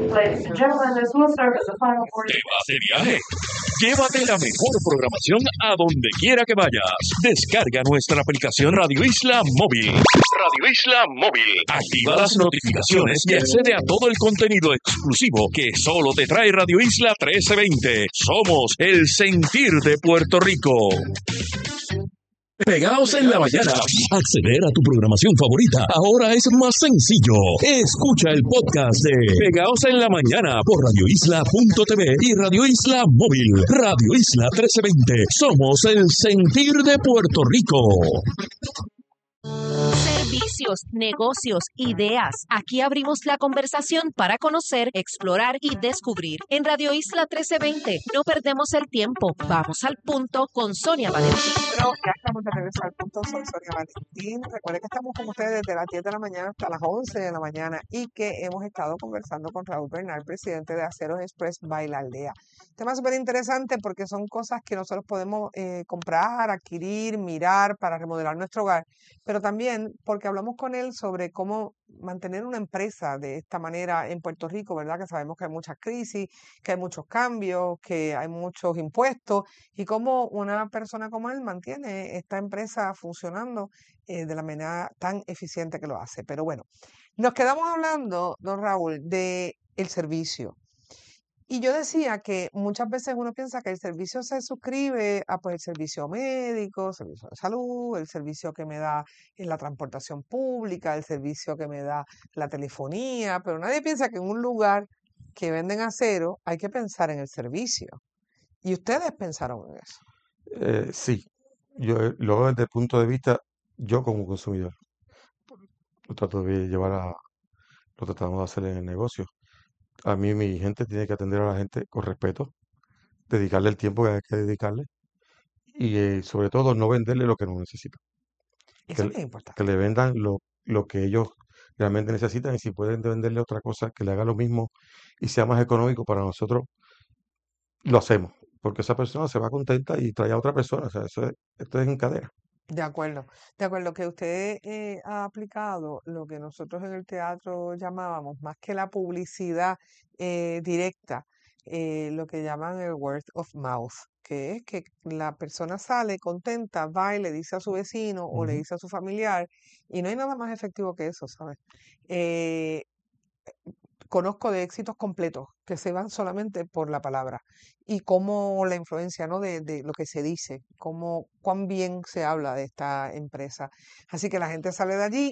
Ladies and gentlemen, this will serve as the final ¿Te portion. vas de viaje? Llévate la mejor programación a donde quiera que vayas. Descarga nuestra aplicación Radio Isla Móvil. Radio Isla Móvil. Activa las notificaciones y accede a todo el contenido exclusivo que solo te trae Radio Isla 1320. Somos el sentir de Puerto Rico. Pegaos en la mañana. Acceder a tu programación favorita ahora es más sencillo. Escucha el podcast de Pegaos en la mañana por radioisla.tv y Radio Isla Móvil. Radio Isla 1320. Somos el sentir de Puerto Rico. Servicios, negocios, ideas. Aquí abrimos la conversación para conocer, explorar y descubrir. En Radio Isla 1320 no perdemos el tiempo. Vamos al punto con Sonia Valentín. Bueno, ya estamos de regreso al punto. Soy Sonia Valentín. Recuerden que estamos con ustedes desde las 10 de la mañana hasta las 11 de la mañana y que hemos estado conversando con Raúl Bernal, presidente de Aceros Express by La Aldea. Tema súper interesante porque son cosas que nosotros podemos comprar, adquirir, mirar para remodelar nuestro hogar, pero también porque hablamos con él sobre cómo mantener una empresa de esta manera en Puerto Rico, ¿verdad? Que sabemos que hay muchas crisis, que hay muchos cambios, que hay muchos impuestos y cómo una persona como él mantiene esta empresa funcionando de la manera tan eficiente que lo hace. Pero bueno, nos quedamos hablando, don Raúl, de el servicio. Y yo decía que muchas veces uno piensa que el servicio se suscribe a pues el servicio médico, servicio de salud, el servicio que me da en la transportación pública, el servicio que me da la telefonía, pero nadie piensa que en un lugar que venden acero hay que pensar en el servicio. Y ustedes pensaron en eso. Sí, yo lo veo desde el punto de vista, yo como consumidor, lo trato de lo tratamos de hacer en el negocio. A mí mi gente tiene que atender a la gente con respeto, dedicarle el tiempo que hay que dedicarle y sobre todo no venderle lo que no necesita. Eso es Que, bien importante. que le vendan lo que ellos realmente necesitan y si pueden venderle otra cosa que le haga lo mismo y sea más económico para nosotros, lo hacemos. Porque esa persona se va contenta y trae a otra persona. O sea, esto es en cadena. De acuerdo, que usted ha aplicado lo que nosotros en el teatro llamábamos, más que la publicidad directa, lo que llaman el word of mouth, que es que la persona sale contenta, va y le dice a su vecino o le Ujú. dice a su familiar, y no hay nada más efectivo que eso, ¿sabes? Eh, Conozco de éxitos completos que se van solamente por la palabra y cómo la influencia, ¿no? de lo que se dice, cuán bien se habla de esta empresa. Así que la gente sale de allí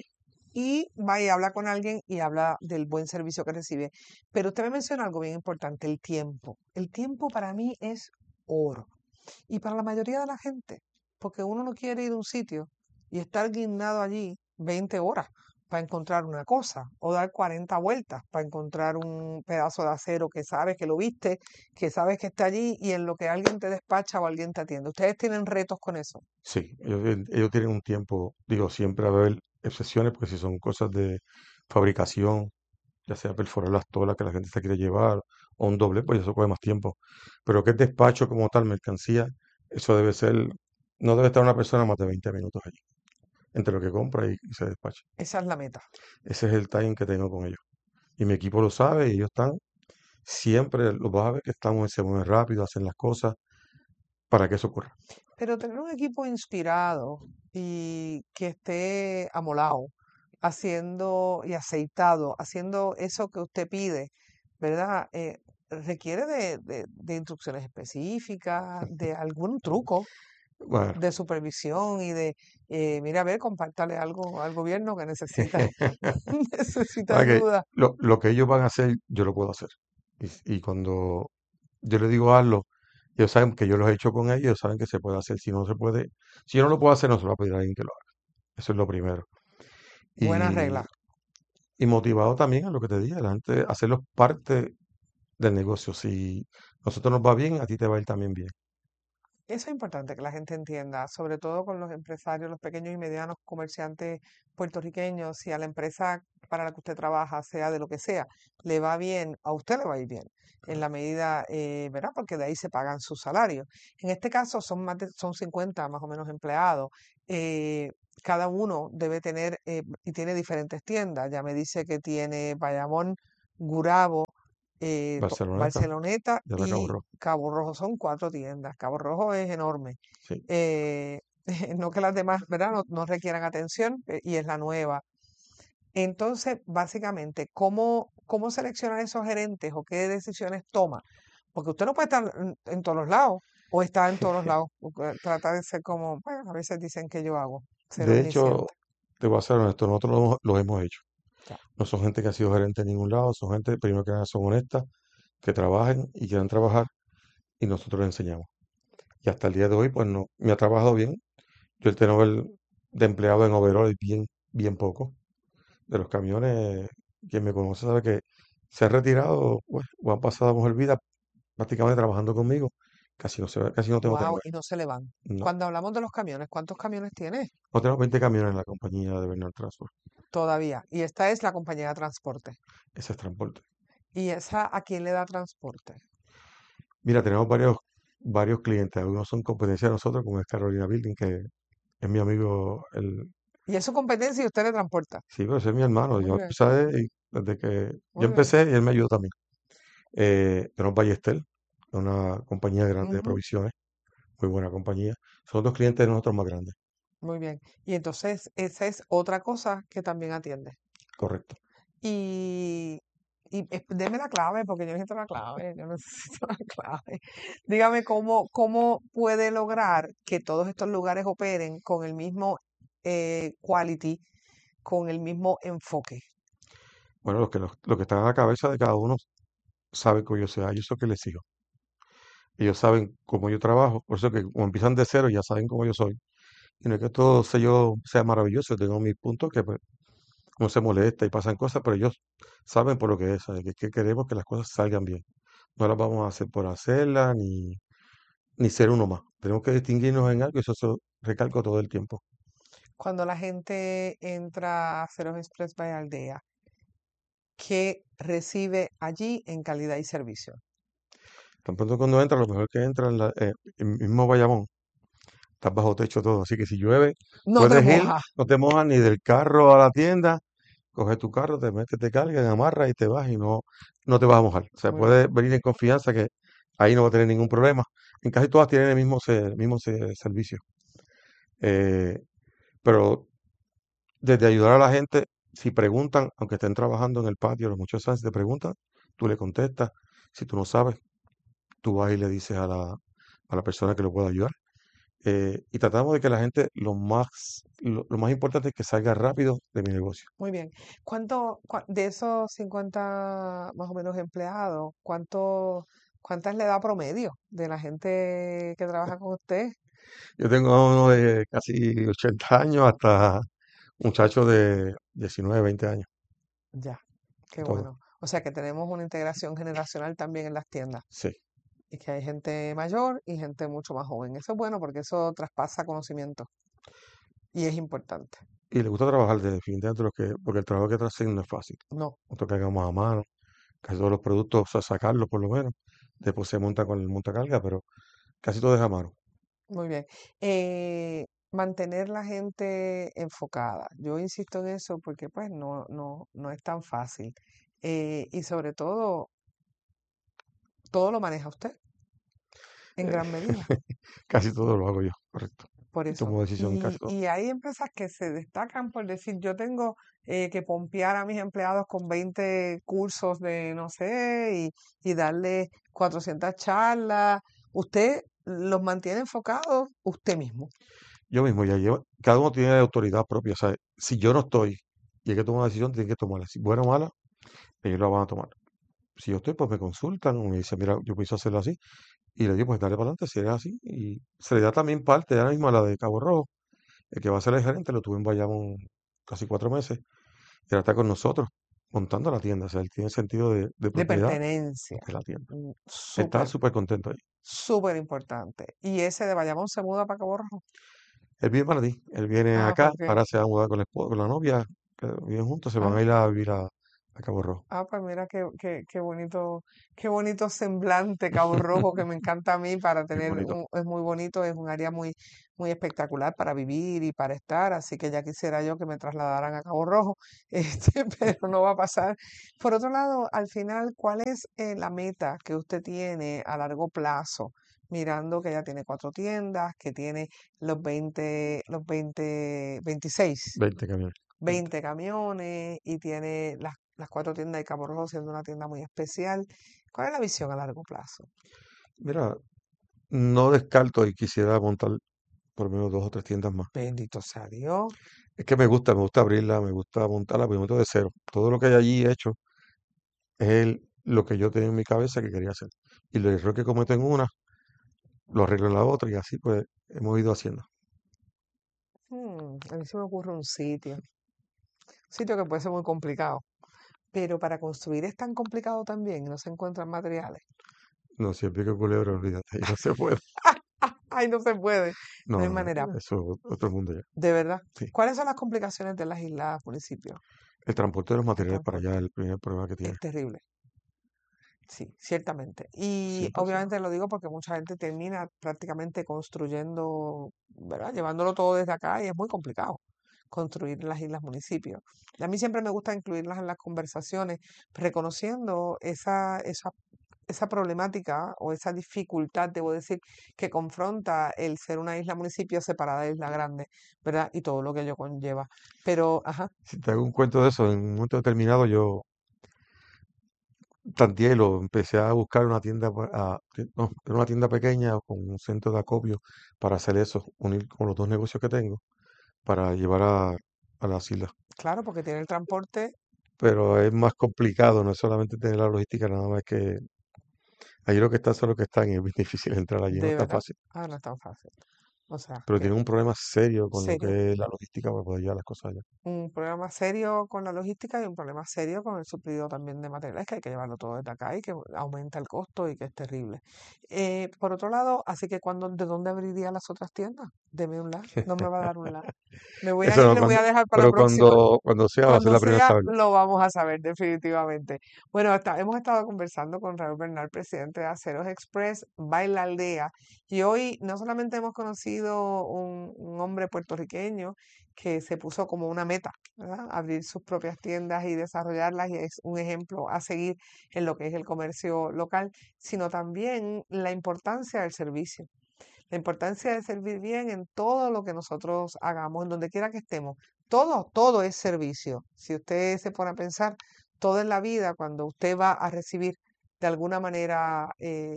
y va y habla con alguien y habla del buen servicio que recibe. Pero usted me menciona algo bien importante, el tiempo. El tiempo para mí es oro. Y para la mayoría de la gente, porque uno no quiere ir a un sitio y estar guindado allí 20 horas para encontrar una cosa o dar 40 vueltas para encontrar un pedazo de acero que sabes que lo viste, que sabes que está allí y en lo que alguien te despacha o alguien te atiende. ¿Ustedes tienen retos con eso? Sí, ellos tienen un tiempo, digo, siempre va a haber excepciones, porque si son cosas de fabricación, ya sea perforar las tolas que la gente se quiere llevar, o un doble, pues eso coge más tiempo. Pero que es despacho como tal, mercancía, eso debe ser, no debe estar una persona más de 20 minutos allí, entre lo que compra y se despacha. Esa es la meta. Ese es el time que tengo con ellos. Y mi equipo lo sabe y ellos están, siempre los vas a ver que estamos, se mueven rápido, hacen las cosas para que eso ocurra. Pero tener un equipo inspirado y que esté amolado, haciendo y aceitado, haciendo eso que usted pide, ¿verdad? Requiere de instrucciones específicas, de algún truco Bueno, de supervisión y mira, a ver, compártale algo al gobierno que necesita, necesita para que ayuda. lo que ellos van a hacer, yo lo puedo hacer. Y cuando yo les digo hazlo, ellos saben que yo los he hecho con ellos, saben que se puede hacer. Si no se puede, si yo no lo puedo hacer, no se lo va a pedir a alguien que lo haga. Eso es lo primero. Buena Y, regla. y motivado también a lo que te dije, la gente, hacerlos parte del negocio. Si nosotros nos va bien, a ti te va a ir también bien. Eso es importante que la gente entienda, sobre todo con los empresarios, los pequeños y medianos comerciantes puertorriqueños, si a la empresa para la que usted trabaja, sea de lo que sea, le va bien, a usted le va a ir bien, en la medida, ¿verdad? Porque de ahí se pagan sus salarios. En este caso son 50 más o menos empleados. eh, Cada uno debe tener, y tiene diferentes tiendas. Ya me dice que tiene Bayamón, Gurabo, Barceloneta, Barceloneta de la Cabo y Rojo. Cabo Rojo. Son 4 tiendas. Cabo Rojo es enorme. Sí. No que las demás, ¿verdad? No requieran atención, y es la nueva. Entonces, básicamente, ¿cómo seleccionar esos gerentes o qué decisiones toma? Porque usted no puede estar en todos los lados o está en todos los lados. Porque trata de ser como, bueno, a veces dicen que yo hago, ser De hecho, omnisciente. te voy a ser honesto, nosotros lo hemos hecho. Ya. No son gente que ha sido gerente en ningún lado, son gente, primero que nada, son honestas, que trabajen y quieran trabajar y nosotros les enseñamos. Y hasta el día de hoy, pues no, me ha trabajado bien. Yo el turnover de empleado en overall es bien poco. De los camiones, quien me conoce sabe que se han retirado, pues, o han pasado mejor vida prácticamente trabajando conmigo. Casi no tengo Wow, turnover. y no se le van. No, Cuando hablamos de los camiones, ¿cuántos camiones tiene no tenemos 20 camiones en la compañía de Bernal Transport. todavía? Y esta es la compañía de transporte. Ese es transporte. ¿Y esa a quién le da transporte? Mira, tenemos varios clientes. Algunos son competencia de nosotros, como es Carolina Building, que es mi amigo. Y es su competencia y usted le transporta. Sí, pero ese es mi hermano. Muy Yo bien, empecé desde que yo muy bien. empecé y él me ayudó también. Tenemos Ballester, una compañía grande de Ujú, provisiones, muy buena compañía. Son dos clientes de nosotros más grandes, muy bien. Y entonces, esa es otra cosa que también atiende. correcto. Y, deme la clave, porque yo necesito la clave, yo necesito la clave. Dígame cómo puede lograr que todos estos lugares operen con el mismo quality, con el mismo enfoque. Bueno, los que están a la cabeza de cada uno saben cómo yo soy, yo soy que les sigo. Ellos saben cómo yo trabajo, por eso que como empiezan de cero ya saben cómo yo soy. Y no es que todo sea maravilloso, tengo mis puntos que pues, uno se molesta y pasan cosas, pero ellos saben por lo que es, ¿sabe? Que queremos que las cosas salgan bien. No las vamos a hacer por hacerlas, ni ser uno más. Tenemos que distinguirnos en algo y eso se recalco todo el tiempo. Cuando la gente entra a Ceros Express by Aldea, ¿qué recibe allí en calidad y servicio? Tan pronto cuando entra, lo mejor que entra en el mismo Bayamón, estás bajo techo todo. Así que si llueve, No te puedes ir, mojas. no te mojas ni del carro a la tienda, coges tu carro, te metes, te cargas, amarras y te vas y no te vas a mojar. O sea, Muy bien. puedes venir en confianza que ahí no va a tener ningún problema. En casi todas tienen el mismo servicio. Eh, pero desde ayudar a la gente, si preguntan, aunque estén trabajando en el patio, los muchachos si te preguntan, tú le contestas. Si tú no sabes, tú vas y le dices a la persona que lo pueda ayudar. Y tratamos de que la gente, lo más importante es que salga rápido de mi negocio. Muy bien. De esos 50 más o menos empleados, cuántas le da promedio de la gente que trabaja con usted? Yo tengo a uno de casi 80 años hasta muchachos de 19, 20 años, Ya, qué de todo. bueno. O sea que tenemos una integración generacional también en las tiendas Sí. y que hay gente mayor y gente mucho más joven. Eso es bueno porque eso traspasa conocimiento y es importante. Y le gusta trabajar definitivamente porque el trabajo que hacen no es fácil. No, Nosotros cargamos a mano, casi todos los productos, o sea, sacarlos por lo menos. Después se monta con el montacarga, pero casi todo es a mano. muy bien. Mantener la gente enfocada. Yo insisto en eso porque pues no es tan fácil. Y sobre todo lo maneja usted en Eh, gran medida. Casi todo lo hago yo, correcto. Por Y eso. tomo decisión en casi Y, todo. y hay empresas que se destacan por decir, yo tengo que pompear a mis empleados con 20 cursos de no sé y darle 400 charlas. Usted los mantiene enfocados usted mismo. Yo mismo ya llevo, cada uno tiene autoridad propia, ¿sabes? Si yo no estoy y hay que tomar una decisión, tienen que tomarla. Si buena o mala, ellos la van a tomar. Si yo estoy, pues me consultan o me dicen, mira, yo pienso hacerlo así. Y le digo, pues dale para adelante, si es así. Y se le da también parte, ahora mismo a la de Cabo Rojo, el que va a ser el gerente, lo tuve en Bayamón casi 4 meses. Y ahora está con nosotros, montando la tienda. O sea, él tiene sentido de De propiedad pertenencia. de la tienda. Está Súper, súper contento ahí. súper importante. Y ese de Bayamón se muda para Cabo Rojo. Él viene para ti, él viene Ah, acá, ok. ahora se va a mudar con la novia, que viven juntos, se van a Ah, ir a vivir a a Cabo Rojo. Pues mira qué bonito semblante Cabo Rojo, que me encanta a mí para Bien tener, bonito. es muy bonito, es un área muy, muy espectacular para vivir y para estar, así que ya quisiera yo que me trasladaran a Cabo Rojo, pero no va a pasar. Por otro lado, al final, ¿cuál es la meta que usted tiene a largo plazo? Mirando que ya tiene 4 tiendas, que tiene los 26 20 camiones. 20 camiones y tiene las 4 tiendas de Cabo Rojo siendo una tienda muy especial. ¿Cuál es la visión a largo plazo? Mira, no descarto y quisiera montar por lo menos 2 o 3 tiendas más. Bendito sea Dios. Es que me gusta abrirla, me gusta montarla, pero yo monto de cero. Todo lo que hay allí hecho es lo que yo tenía en mi cabeza que quería hacer. Y los errores que cometo en una, lo arreglo en la otra y así pues hemos ido haciendo. A mí se me ocurre un sitio que puede ser muy complicado, pero para construir es tan complicado también y no se encuentran materiales. No, si es pico culebra, olvídate, ahí no se puede. Ay, no se puede, no hay No, manera, eso es otro mundo ya. de verdad. Sí. ¿Cuáles son las complicaciones de las islas, municipios? El transporte de los El materiales para allá transporte es el primer problema que tiene. es terrible. Sí, ciertamente. Y 100%. obviamente lo digo porque mucha gente termina prácticamente construyendo, ¿verdad? Llevándolo todo desde acá y es muy complicado construir las islas municipios. Y a mí siempre me gusta incluirlas en las conversaciones, reconociendo esa problemática o esa dificultad, debo decir, que confronta el ser una isla municipio separada de isla grande, ¿verdad? Y todo lo que ello conlleva. Pero, ajá, Si te hago un cuento de eso, en un momento determinado yo tanteé y lo empecé a buscar una tienda, no, era una tienda pequeña con un centro de acopio para hacer eso, unir con los 2 negocios que tengo para llevar a las islas. claro, porque tiene el transporte, Pero es más complicado, no es solamente tener la logística, nada más que allí lo que está son los que están y es bien difícil entrar allí, no es de tan verdad, fácil. no es tan fácil. O sea, Pero que tienen un problema serio con lo serio. que es la logística para poder llevar las cosas allá. Un problema serio con la logística y un problema serio con el suplido también de materiales, que hay que llevarlo todo desde acá y que aumenta el costo y que es terrible. Por otro lado, así que ¿de dónde abriría las otras tiendas? Deme un la, no me va a dar un la. Me voy a Eso ir, no, le voy a dejar para la pero próxima. cuando sea va a ser Cuando la primera en sea, saberlo. lo vamos a saber definitivamente. Bueno, hemos estado conversando con Raúl Bernal, presidente de Aceros Express, Baila Aldea, y hoy no solamente hemos conocido un hombre puertorriqueño que se puso como una meta, ¿verdad? Abrir sus propias tiendas y desarrollarlas, y es un ejemplo a seguir en lo que es el comercio local, sino también la importancia del servicio. La importancia de servir bien en todo lo que nosotros hagamos, en donde quiera que estemos. Todo es servicio. Si usted se pone a pensar, todo en la vida, cuando usted va a recibir de alguna manera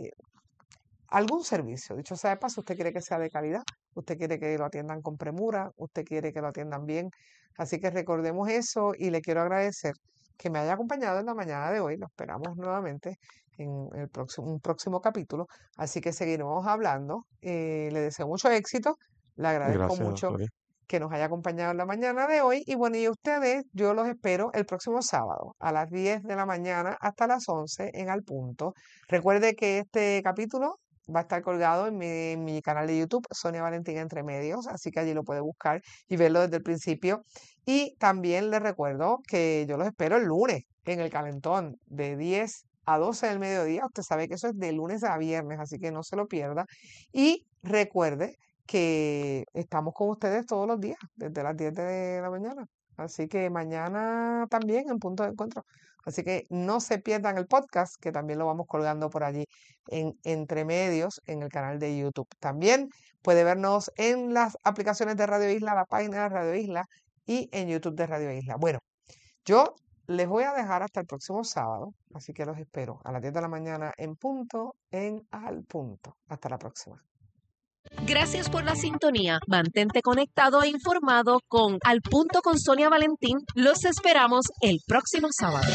algún servicio, dicho sea de paso, usted quiere que sea de calidad, usted quiere que lo atiendan con premura, usted quiere que lo atiendan bien. Así que recordemos eso y le quiero agradecer que me haya acompañado en la mañana de hoy. Lo esperamos nuevamente en un próximo capítulo. Así que seguiremos hablando. Le deseo mucho éxito. Le agradezco Gracias, mucho Sonia. que nos haya acompañado en la mañana de hoy. Y bueno, y ustedes, yo los espero el próximo sábado a las 10 de la mañana hasta las 11 en Al Punto. Recuerde que este capítulo va a estar colgado en mi canal de YouTube, Sonia Valentín Entre Medios, así que allí lo puede buscar y verlo desde el principio. Y también les recuerdo que yo los espero el lunes en el Calentón de 10 a 12 del mediodía. Usted sabe que eso es de lunes a viernes, así que no se lo pierda. Y recuerde que estamos con ustedes todos los días, desde las 10 de la mañana. Así que mañana también en Punto de Encuentro. Así que no se pierdan el podcast, que también lo vamos colgando por allí en Entre Medios, en el canal de YouTube. También puede vernos en las aplicaciones de Radio Isla, la página de Radio Isla y en YouTube de Radio Isla. Bueno, yo les voy a dejar hasta el próximo sábado, así que los espero a las 10 de la mañana en punto, en Al Punto. Hasta la próxima. Gracias por la sintonía. Mantente conectado e informado con Al Punto con Sonia Valentín. Los esperamos el próximo sábado.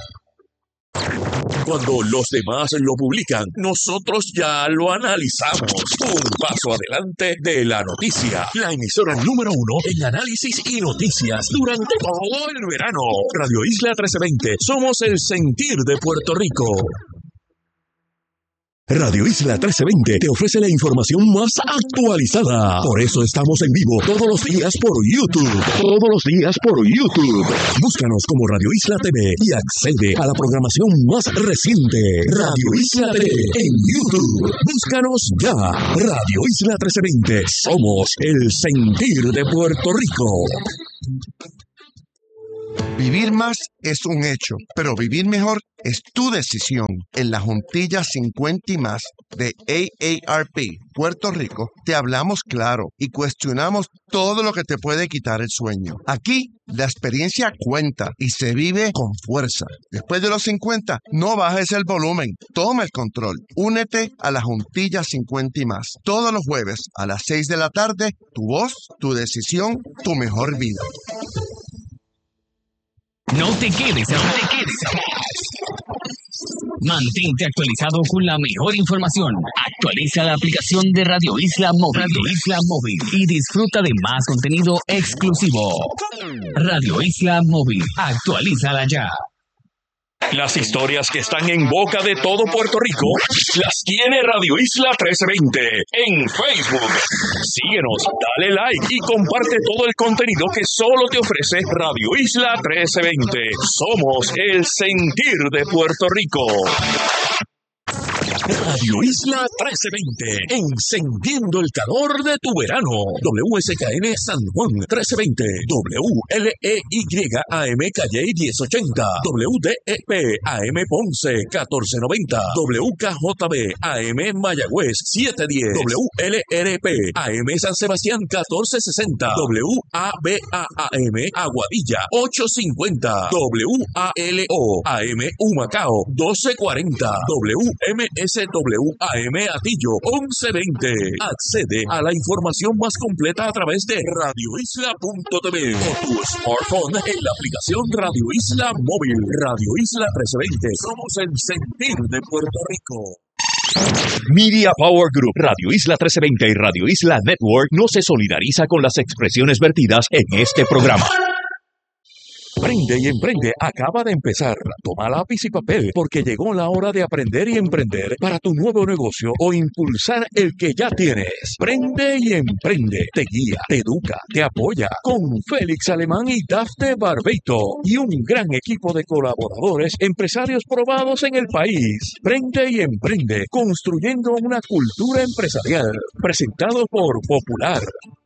Cuando los demás lo publican, nosotros ya lo analizamos. Un paso adelante de la noticia. La emisora número 1 en análisis y noticias durante todo el verano. Radio Isla 1320. Somos el sentir de Puerto Rico. Radio Isla 1320 te ofrece la información más actualizada. Por eso estamos en vivo todos los días por YouTube. Todos los días por YouTube. Búscanos como Radio Isla TV y accede a la programación más reciente. Radio Isla TV en YouTube. Búscanos ya. Radio Isla 1320. Somos el sentir de Puerto Rico. Vivir más es un hecho, pero vivir mejor es tu decisión. En la Juntilla 50 y más de AARP Puerto Rico te hablamos claro y cuestionamos todo lo que te puede quitar el sueño. Aquí la experiencia cuenta y se vive con fuerza. Después de los 50, no bajes el volumen, toma el control. Únete a la Juntilla 50 y más. Todos los jueves a las 6 de la tarde, tu voz, tu decisión, tu mejor vida. No te quedes atrás. Mantente actualizado con la mejor información. Actualiza la aplicación de Radio Isla Móvil y disfruta de más contenido exclusivo. Radio Isla Móvil. Actualízala ya. Las historias que están en boca de todo Puerto Rico las tiene Radio Isla 1320 en Facebook. Síguenos, dale like y comparte todo el contenido que solo te ofrece Radio Isla 1320. Somos el sentir de Puerto Rico. Radio Isla 1320, encendiendo el calor de tu verano. WSKN San Juan 1320, WLEYAM Calle 1080, WDEP AM Ponce 1490, WKJB AM Mayagüez 710, WLRP AM San Sebastián 1460, WABAM Aguadilla 850, WALO AM Humacao 1240, WMSWAM Atillo 1120. Accede a la información más completa a través de radioisla.tv o tu smartphone en la aplicación Radio Isla Móvil. Radio Isla 1320. Somos el sentir de Puerto Rico. Media Power Group, Radio Isla 1320 y Radio Isla Network no se solidariza con las expresiones vertidas en este programa. Prende y Emprende acaba de empezar. Toma lápiz y papel porque llegó la hora de aprender y emprender para tu nuevo negocio o impulsar el que ya tienes. Prende y Emprende te guía, te educa, te apoya con Félix Alemán y Dafne Barbeito y un gran equipo de colaboradores, empresarios probados en el país. Prende y Emprende, construyendo una cultura empresarial. Presentado por Popular.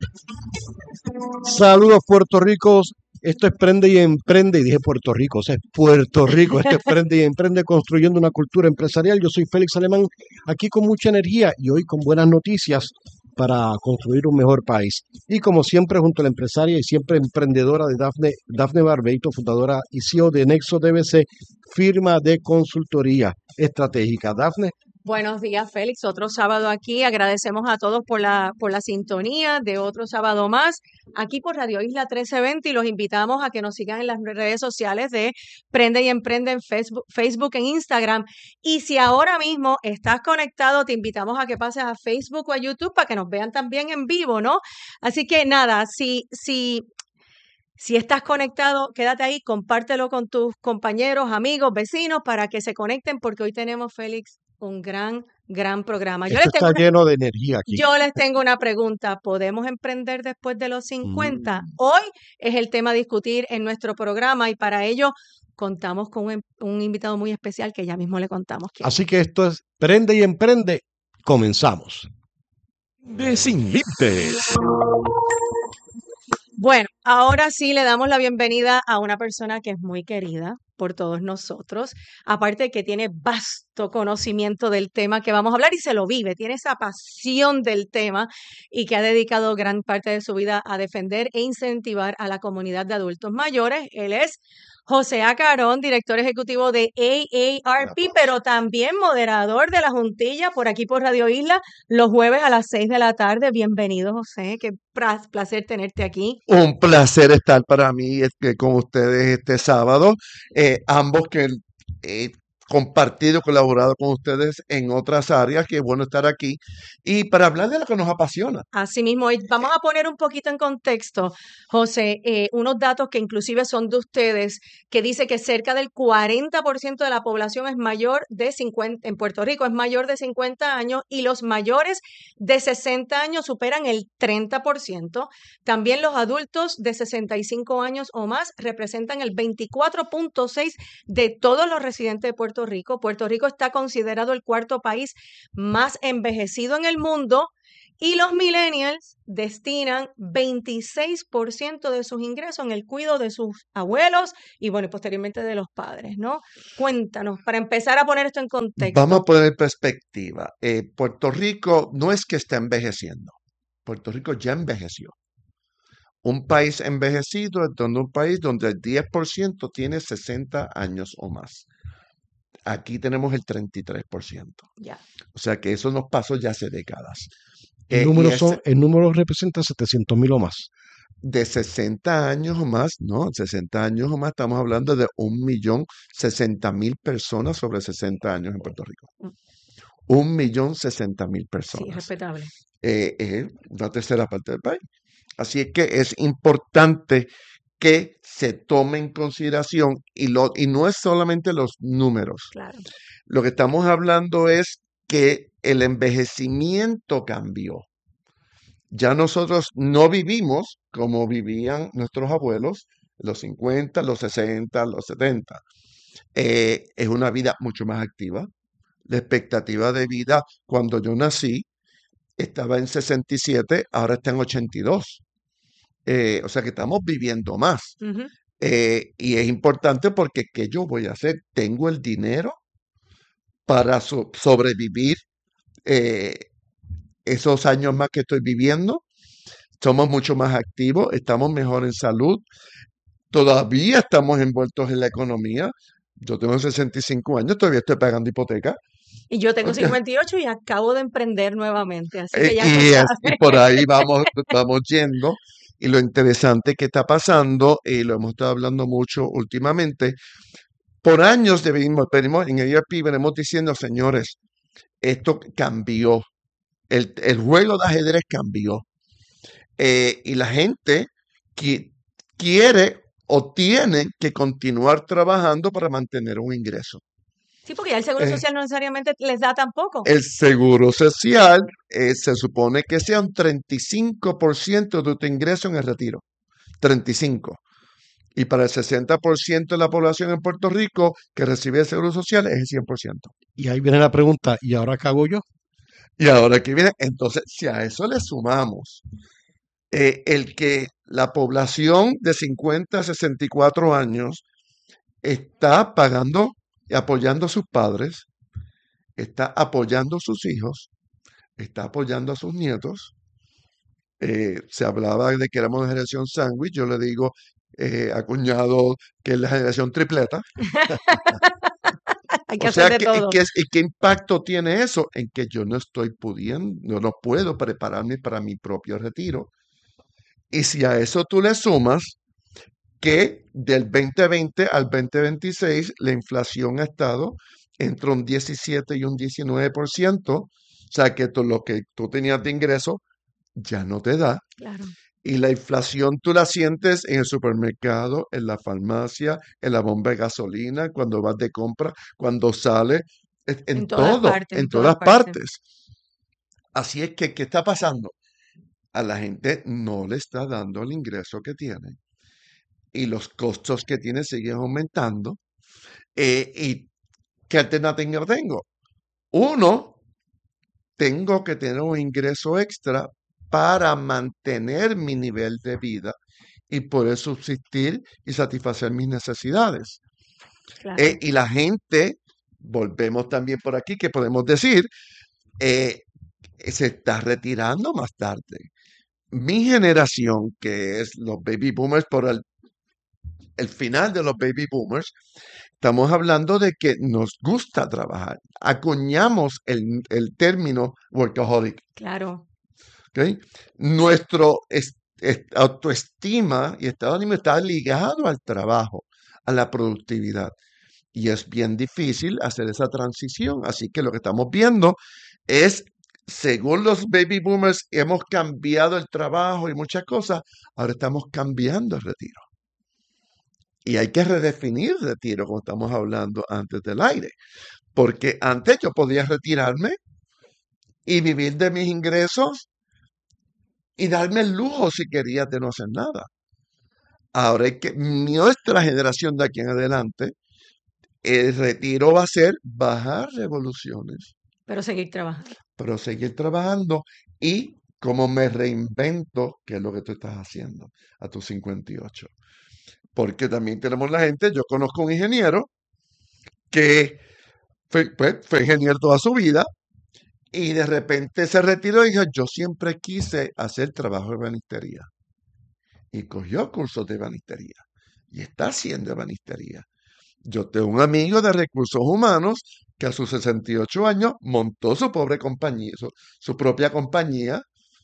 Saludos, Puerto Rico. Esto es Prende y Emprende, y dije Puerto Rico, o sea, es Puerto Rico. Esto es Prende y Emprende, construyendo una cultura empresarial. Yo soy Félix Alemán, aquí con mucha energía y hoy con buenas noticias para construir un mejor país. Y como siempre, junto a la empresaria y siempre emprendedora de Dafne Barbeito, fundadora y CEO de Nexo DBC, firma de consultoría estratégica. Dafne. Buenos días, Félix. Otro sábado aquí. Agradecemos a todos por la sintonía de otro sábado más aquí por Radio Isla 1320 y los invitamos a que nos sigan en las redes sociales de Prende y Emprende en Facebook, en Instagram. Y si ahora mismo estás conectado, te invitamos a que pases a Facebook o a YouTube para que nos vean también en vivo, ¿no? Así que nada, si estás conectado, quédate ahí, compártelo con tus compañeros, amigos, vecinos para que se conecten porque hoy tenemos, Félix, un gran programa. Esto está lleno de energía aquí. Yo les tengo una pregunta. ¿Podemos emprender después de los 50? Hoy es el tema a discutir en nuestro programa y para ello contamos con un invitado muy especial que ya mismo le contamos quién. Así que esto es Prende y Emprende. Comenzamos. De Sin Límites. Bueno, ahora sí le damos la bienvenida a una persona que es muy querida por todos nosotros, aparte que tiene vasto conocimiento del tema que vamos a hablar y se lo vive, tiene esa pasión del tema y que ha dedicado gran parte de su vida a defender e incentivar a la comunidad de adultos mayores. Él es José Acarón, director ejecutivo de AARP, pero también moderador de la Juntilla por aquí por Radio Isla, los jueves a las 6 de la tarde. Bienvenido, José, qué placer tenerte aquí. Un placer estar para mí con ustedes este sábado. Ambos que compartido, colaborado con ustedes en otras áreas, que es bueno estar aquí y para hablar de lo que nos apasiona. Así mismo, y vamos a poner un poquito en contexto, José, unos datos que inclusive son de ustedes, que dice que cerca del 40% de la población es mayor de 50, en Puerto Rico es mayor de 50 años y los mayores de 60 años superan el 30%. También los adultos de 65 años o más representan el 24.6% de todos los residentes de Puerto Rico. Puerto Rico está considerado el cuarto país más envejecido en el mundo. Y los millennials destinan 26% de sus ingresos en el cuidado de sus abuelos y, bueno, y posteriormente de los padres, ¿no? Cuéntanos, para empezar a poner esto en Vamos a contexto. poner en perspectiva. Puerto Rico no es que está envejeciendo. Puerto Rico ya envejeció. Un país envejecido es un país donde el 10% tiene 60 años o más. Aquí tenemos el 33%. Ya. O sea que eso nos pasó ya hace décadas. El número representa 700,000 o más. De 60 años o más, no, 60 años o más, estamos hablando de 1.060.000 personas sobre 60 años en Puerto Rico. 1.060.000 Sí, personas. respetable. Es una tercera parte del país. Así es que es importante que se tome en consideración y no es solamente los números. Claro. Lo que estamos hablando es que el envejecimiento cambió. Ya nosotros no vivimos como vivían nuestros abuelos, los 50, los 60, los 70. Es una vida mucho más activa. La expectativa de vida cuando yo nací estaba en 67, ahora está en 82. O sea que estamos viviendo más. Ujú. Y es importante porque ¿qué yo voy a hacer? ¿Tengo el dinero para sobrevivir esos años más que estoy viviendo? Somos mucho más activos, estamos mejor en salud, todavía estamos envueltos en la economía. Yo tengo 65 años, todavía estoy pagando hipoteca. Y yo tengo Ok. 58 y acabo de emprender nuevamente, así que ya tú Y sabes. por ahí vamos yendo. Y lo interesante que está pasando, y lo hemos estado hablando mucho últimamente, por años venimos en AARP venimos diciendo, señores, esto cambió. El juego de ajedrez cambió. Y la gente quiere o tiene que continuar trabajando para mantener un ingreso. Sí, porque ya el Seguro Eh, Social no necesariamente les da tampoco. El seguro social se supone que sea un 35% de tu ingreso en el retiro. 35%. Y para el 60% de la población en Puerto Rico que recibe el seguro social es el 100%. Y ahí viene la pregunta, ¿y ahora qué hago yo? Y ahora que viene, entonces, si a eso le sumamos el que la población de 50 a 64 años está pagando y apoyando a sus padres, está apoyando a sus hijos, está apoyando a sus nietos. Se hablaba de que éramos una generación sándwich, yo le digo a cuñado que es la generación tripleta. Hay que O sea, hacer de todo. ¿qué impacto tiene eso? En que yo no estoy pudiendo, no puedo prepararme para mi propio retiro. Y si a eso tú le sumas que del 2020 al 2026 la inflación ha estado entre un 17 y un 19%, o sea que lo que tú tenías de ingreso ya no te da. Claro. Y la inflación tú la sientes en el supermercado, en la farmacia, en la bomba de gasolina, cuando vas de compra, cuando sales, en En todas todo, partes, en en todas todas partes. partes. Así es que, ¿qué está pasando? A la gente no le está dando el ingreso que tiene y los costos que tiene siguen aumentando. ¿Y qué alternativa tengo? Uno, tengo que tener un ingreso extra para mantener mi nivel de vida y poder subsistir y satisfacer mis necesidades. Claro. Y la gente, volvemos también por aquí, que podemos decir, se está retirando más tarde. Mi generación, que es los baby boomers, por el final de los baby boomers, estamos hablando de que nos gusta trabajar. Acuñamos el término workaholic. Claro. ¿Ok? Nuestro autoestima y estado de ánimo está ligado al trabajo, a la productividad. y es bien difícil hacer esa transición. Así que lo que estamos viendo es, según los baby boomers, hemos cambiado el trabajo y muchas cosas, ahora estamos cambiando el retiro. Y hay que redefinir retiro, como estamos hablando antes del aire. Porque antes yo podía retirarme y vivir de mis ingresos y darme el lujo si quería de no hacer nada. Ahora es que nuestra generación de aquí en adelante, el retiro va a ser bajar revoluciones, Pero seguir trabajando. pero seguir trabajando y cómo me reinvento, que es lo que tú estás haciendo a tus 58. Porque también tenemos la gente, yo conozco un ingeniero que fue ingeniero toda su vida y de repente se retiró y dijo, yo siempre quise hacer trabajo de ebanistería. Y cogió cursos de ebanistería y está haciendo ebanistería. Yo tengo un amigo de recursos humanos que a sus 68 años montó su pobre compañía, su propia compañía,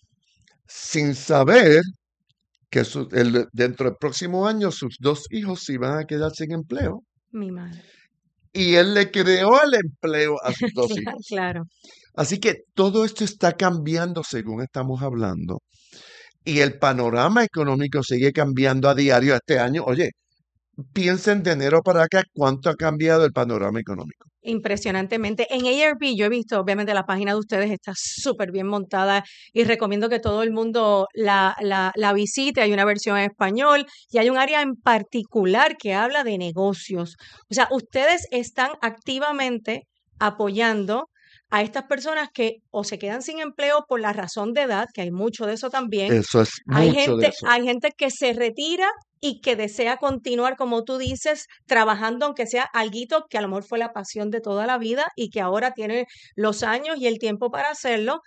sin saber que dentro del próximo año sus 2 hijos se iban a quedar sin empleo. Mi madre. Y él le creó el empleo a sus 2 hijos. Claro. Así que todo esto está cambiando según estamos hablando. Y el panorama económico sigue cambiando a diario este año. Oye, piensen de enero para acá cuánto ha cambiado el panorama económico. Impresionantemente. En ARP yo he visto, obviamente la página de ustedes está súper bien montada y recomiendo que todo el mundo la visite. Hay una versión en español y hay un área en particular que habla de negocios. O sea, ustedes están activamente apoyando a estas personas que o se quedan sin empleo por la razón de edad, que hay mucho de eso también. Eso es mucho de eso. Hay gente que se retira y que desea continuar, como tú dices, trabajando, aunque sea alguito que a lo mejor fue la pasión de toda la vida y que ahora tiene los años y el tiempo para hacerlo.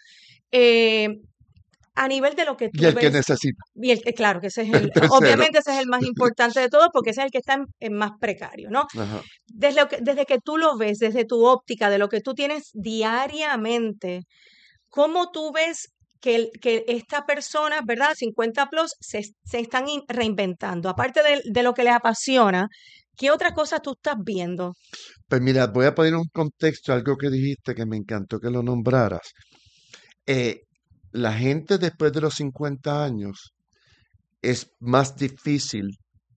A nivel de lo que tú Y el que ves, necesita. y claro, que ese es El tercero. obviamente ese es el más importante de todos porque ese es el que está en más precario, ¿no? Ajá. Desde que tú lo ves, desde tu óptica, de lo que tú tienes diariamente, ¿cómo tú ves que estas personas, ¿verdad? 50 plus, se están reinventando? Aparte de lo que les apasiona, ¿qué otras cosas tú estás viendo? Pues mira, voy a poner un contexto, algo que dijiste que me encantó que lo nombraras. La gente después de los 50 años es más difícil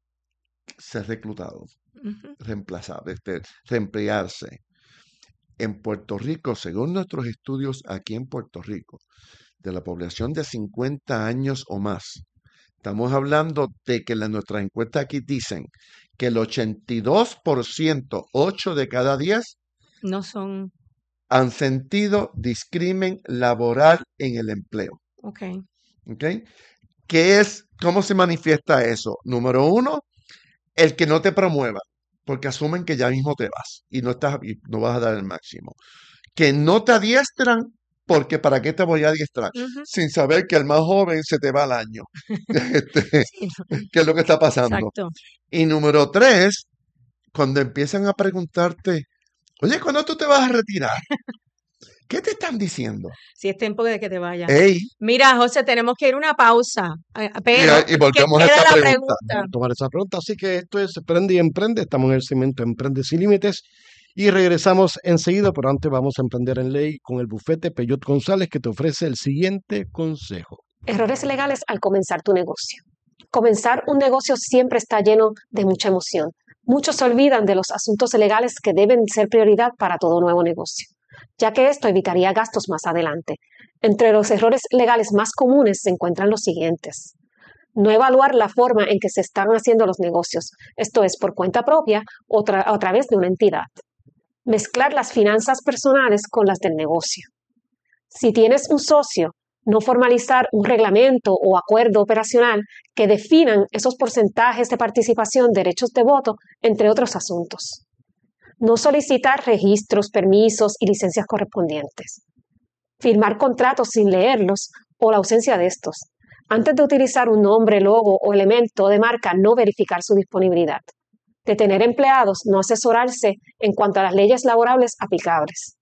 ser reclutado, Ujú. reemplazado, reemplearse. En Puerto Rico, según nuestros estudios aquí en Puerto Rico, de la población de 50 años o más, estamos hablando de que nuestras encuestas aquí dicen que el 82%, 8 de cada 10, No son, han sentido discrimen laboral en el empleo. ok. ¿Ok? ¿Cómo se manifiesta eso? Número 1, el que no te promueva, porque asumen que ya mismo te vas y no vas a dar el máximo. Que no te adiestran, porque ¿para qué te voy a adiestrar? Ujú. Sin saber que el más joven se te va al año. Sí, no, ¿Qué es lo que está pasando? exacto. Y número 3, cuando empiezan a preguntarte, oye, ¿cuándo tú te vas a retirar? ¿Qué te están diciendo? Si es tiempo de que te vayas. Ey, Mira, José, tenemos que ir a una pausa, pero y volvemos a queda esta la pregunta. pregunta. Tomar esa pregunta. Así que esto es Prende y Emprende. Estamos en el segmento Emprende Sin Límites y regresamos enseguida, pero antes vamos a emprender en ley con el bufete Peyot González que te ofrece el siguiente consejo. Errores legales al comenzar tu negocio. Comenzar un negocio siempre está lleno de mucha emoción. Muchos se olvidan de los asuntos legales que deben ser prioridad para todo nuevo negocio, ya que esto evitaría gastos más adelante. Entre los errores legales más comunes se encuentran los siguientes. No evaluar la forma en que se están haciendo los negocios, esto es por cuenta propia o a través de una entidad. Mezclar las finanzas personales con las del negocio. Si tienes un socio, no formalizar un reglamento o acuerdo operacional que definan esos porcentajes de participación, derechos de voto, entre otros asuntos. No solicitar registros, permisos y licencias correspondientes. Firmar contratos sin leerlos o la ausencia de estos. Antes de utilizar un nombre, logo o elemento de marca, no verificar su disponibilidad. De tener empleados, no asesorarse en cuanto a las leyes laborables aplicables.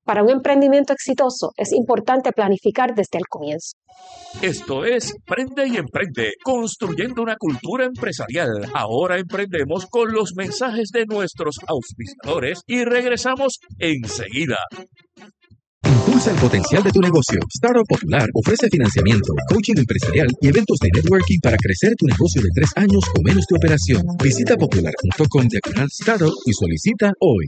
Para un emprendimiento exitoso es importante planificar desde el comienzo. Esto es Prende y Emprende, construyendo una cultura empresarial. Ahora emprendemos con los mensajes de nuestros auspiciadores y regresamos enseguida. Impulsa el potencial de tu negocio. Startup Popular ofrece financiamiento, coaching empresarial y eventos de networking para crecer tu negocio de 3 años o menos de operación. Visita popular.com/startup y solicita hoy.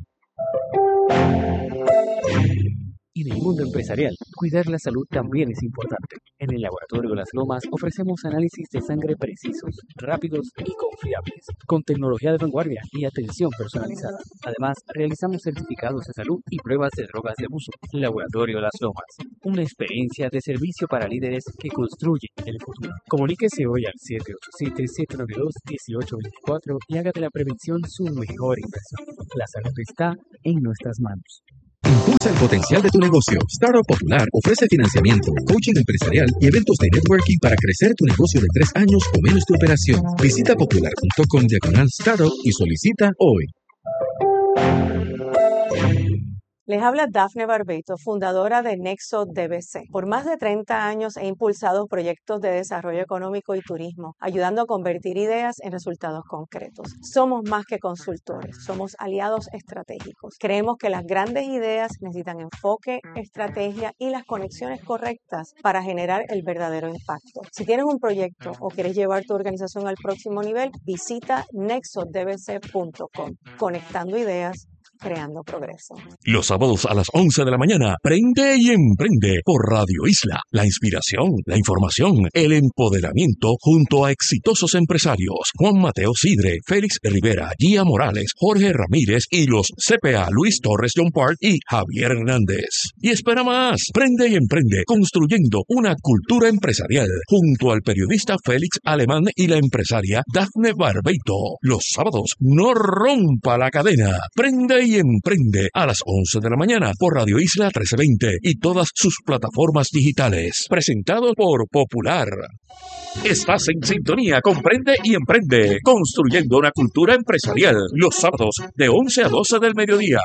Y en el mundo empresarial, cuidar la salud también es importante. En el Laboratorio Las Lomas ofrecemos análisis de sangre precisos, rápidos y confiables, con tecnología de vanguardia y atención personalizada. Además, realizamos certificados de salud y pruebas de drogas de abuso. Laboratorio Las Lomas, una experiencia de servicio para líderes que construyen el futuro. Comuníquese hoy al 787-792-1824 y haga de la prevención su mejor inversión. La salud está en nuestras manos. Impulsa el potencial de tu negocio. Startup Popular ofrece financiamiento, coaching empresarial y eventos de networking para crecer tu negocio de 3 años o menos de operación. Visita popular.com/startup y solicita hoy. Les habla Dafne Barbeito, fundadora de Nexo DBC. Por más de 30 años he impulsado proyectos de desarrollo económico y turismo, ayudando a convertir ideas en resultados concretos. Somos más que consultores, somos aliados estratégicos. Creemos que las grandes ideas necesitan enfoque, estrategia y las conexiones correctas para generar el verdadero impacto. Si tienes un proyecto o quieres llevar tu organización al próximo nivel, visita nexodbc.com. Conectando ideas, creando progreso. Los sábados a las 11 de la mañana, Prende y Emprende por Radio Isla. La inspiración, la información, el empoderamiento junto a exitosos empresarios. Juan Mateo Sidre, Félix Rivera, Gia Morales, Jorge Ramírez y los CPA Luis Torres John Park y Javier Hernández. Y espera más, Prende y Emprende, construyendo una cultura empresarial junto al periodista Félix Alemán y la empresaria Dafne Barbeito. Los sábados, no rompa la cadena. Prende y Emprende a las 11 de la mañana por Radio Isla 1320 y todas sus plataformas digitales. Presentado por Popular. Estás en sintonía con Prende y Emprende, construyendo una cultura empresarial. Los sábados de 11 a 12 del mediodía.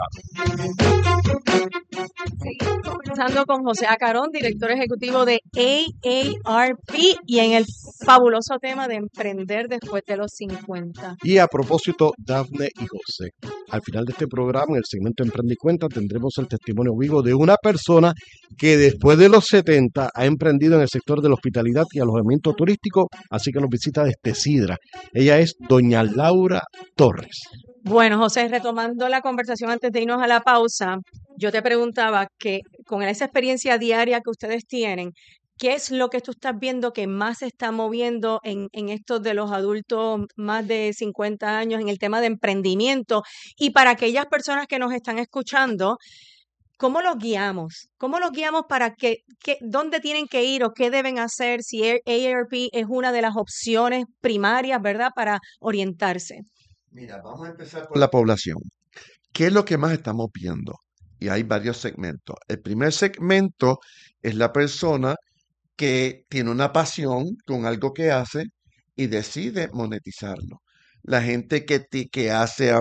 Seguimos conversando con José Acarón, director ejecutivo de AARP, y en el fabuloso tema de emprender después de los 50. Y a propósito, Dafne y José, al final de este programa, en el segmento Emprende y Cuenta, tendremos el testimonio vivo de una persona que después de los 70 ha emprendido en el sector de la hospitalidad y alojamiento turístico, así que nos visita desde Sidra. Ella es doña Laura Torres. Bueno, José, retomando la conversación antes de irnos a la pausa, yo te preguntaba que con esa experiencia diaria que ustedes tienen, ¿qué es lo que tú estás viendo que más se está moviendo en estos de los adultos más de 50 años en el tema de emprendimiento? Y para aquellas personas que nos están escuchando, ¿cómo los guiamos? ¿Cómo los guiamos para dónde tienen que ir o qué deben hacer si AARP es una de las opciones primarias, ¿verdad?, para orientarse. Mira, vamos a empezar por la población. ¿Qué es lo que más estamos viendo? Y hay varios segmentos. El primer segmento es la persona que tiene una pasión con algo que hace y decide monetizarlo. La gente que hace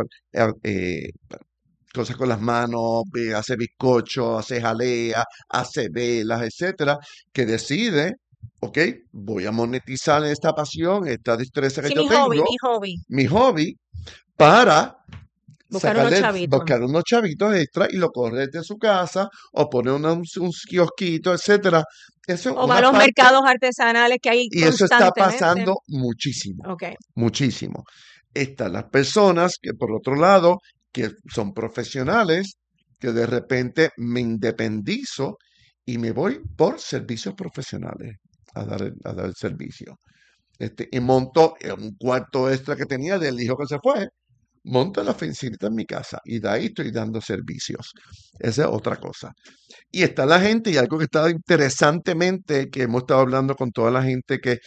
cosas con las manos, hace bizcocho, hace jalea, hace velas, etcétera, que decide, ok, voy a monetizar esta pasión, esta destreza que Sí, yo tengo, mi hobby, para buscar unos chavitos extra y lo corre desde su casa o poner un kiosquito, etcétera. Eso O va a los mercados artesanales que hay y eso está constantemente. pasando muchísimo, Okay. muchísimo. Están las personas que, por otro lado, que son profesionales, que de repente me independizo y me voy por servicios profesionales a dar el servicio. Y monto un cuarto extra que tenía del hijo que se fue, monto la oficinita en mi casa y de ahí estoy dando servicios. Esa es otra cosa. Y está la gente, y algo que está interesantemente, que hemos estado hablando con toda la gente que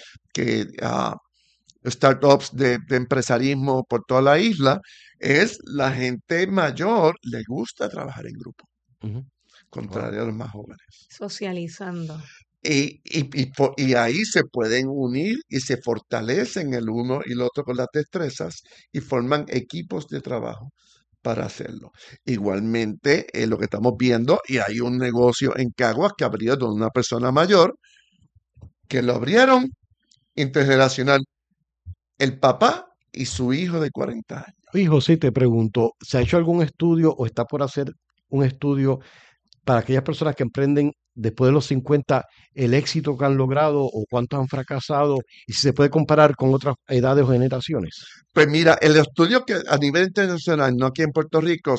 startups de empresarismo por toda la isla, es la gente mayor le gusta trabajar en grupo, contrario a los más jóvenes. Socializando. Y ahí se pueden unir y se fortalecen el uno y el otro con las destrezas y forman equipos de trabajo para hacerlo. Igualmente, lo que estamos viendo, y hay un negocio en Caguas que abrió de una persona mayor, que lo abrieron intergeneracional, el papá y su hijo de 40 años. Oye, José, te pregunto, ¿se ha hecho algún estudio o está por hacer un estudio para aquellas personas que emprenden después de los 50, el éxito que han logrado o cuántos han fracasado y si se puede comparar con otras edades o generaciones? Pues mira, el estudio que a nivel internacional, no aquí en Puerto Rico,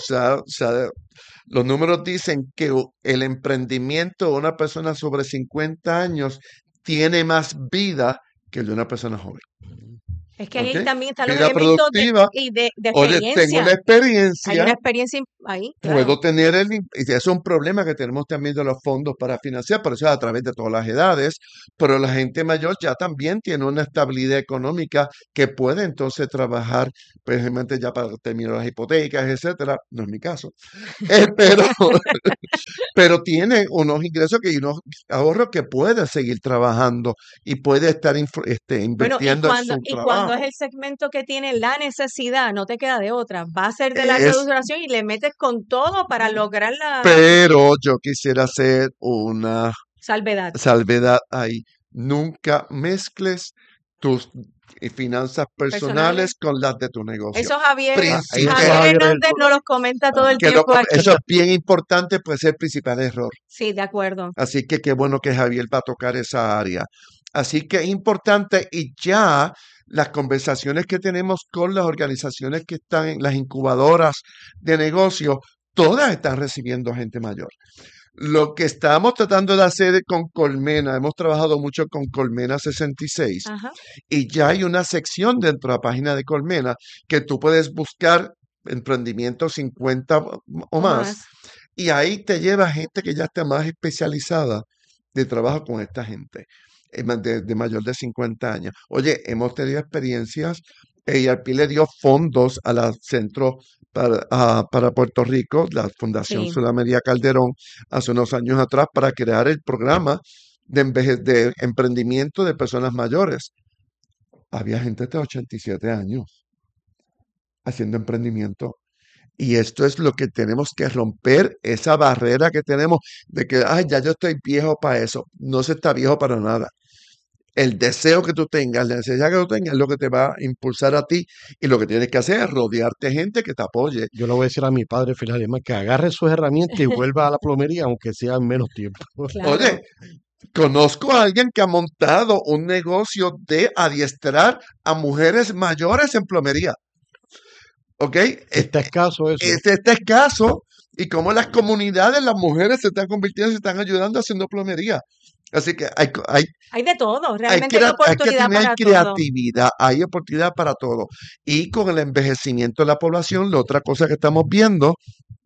los números dicen que el emprendimiento de una persona sobre 50 años tiene más vida que el de una persona joven. Es que ahí ¿Ok? también están los Vida elementos productiva. de Oye, tengo experiencia. una Hay experiencia. una experiencia ahí, Puedo claro. tener y eso es un problema que tenemos también de los fondos para financiar, por eso es a través de todas las edades, pero la gente mayor ya también tiene una estabilidad económica que puede entonces trabajar, precisamente ya para terminar las hipotecas, etcétera. No es mi caso. Pero, pero tiene unos ingresos y unos ahorros que puede seguir trabajando y puede estar Bueno, invirtiendo en su y cuando es trabajo. el segmento que tiene la necesidad, no te queda de otra. Va a ser de larga Es duración y le metes con todo para lograr la Pero yo quisiera hacer una salvedad. salvedad ahí. Nunca mezcles tus finanzas Personales. personales con las de tu negocio. Eso Javier, Príncipe. Javier Javier es el Hernández nos los comenta todo el Que tiempo aquí. eso es bien importante, puede ser el principal error. Sí, de acuerdo. Así que qué bueno que Javier va a tocar esa área. Así que es importante y ya las conversaciones que tenemos con las organizaciones que están en las incubadoras de negocios, todas están recibiendo gente mayor. Lo que estamos tratando de hacer con Colmena, hemos trabajado mucho con Colmena 66 Ajá. y ya hay una sección dentro de la página de Colmena que tú puedes buscar emprendimiento 50 o O más más. y ahí te lleva gente que ya está más especializada de trabajo con esta gente, de mayor de 50 años. Oye, hemos tenido experiencias, ARP le dio fondos a la Centro para Puerto Rico, la Fundación Sí. Sulamería Calderón, hace unos años atrás para crear el programa de emprendimiento de personas mayores. Había gente de 87 años haciendo emprendimiento. Y esto es lo que tenemos que romper, esa barrera que tenemos de que, ay, ya yo estoy viejo para eso. No se está viejo para nada. El deseo que tú tengas, la necesidad que tú tengas es lo que te va a impulsar a ti y lo que tienes que hacer es rodearte de gente que te apoye. Yo le voy a decir a mi padre, Filadelma, que agarre sus herramientas y vuelva a la plomería, aunque sea en menos tiempo. Claro. Oye, conozco a alguien que ha montado un negocio de adiestrar a mujeres mayores en plomería. ¿Ok? Está escaso eso. Este escaso y cómo las comunidades, las mujeres se están convirtiendo, se están ayudando haciendo plomería. Así que Hay de todo, hay realmente hay que oportunidad tener para todo. creatividad, hay oportunidad para todo. Y con el envejecimiento de la población, la otra cosa que estamos viendo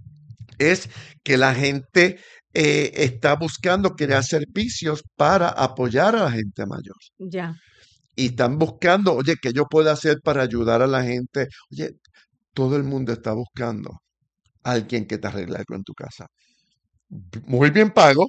es que la gente está buscando crear servicios para apoyar a la gente mayor. Ya. Y están buscando, oye, ¿qué yo puedo hacer para ayudar a la gente? Oye, todo el mundo está buscando a alguien que te arregle algo en tu casa. Muy bien pago,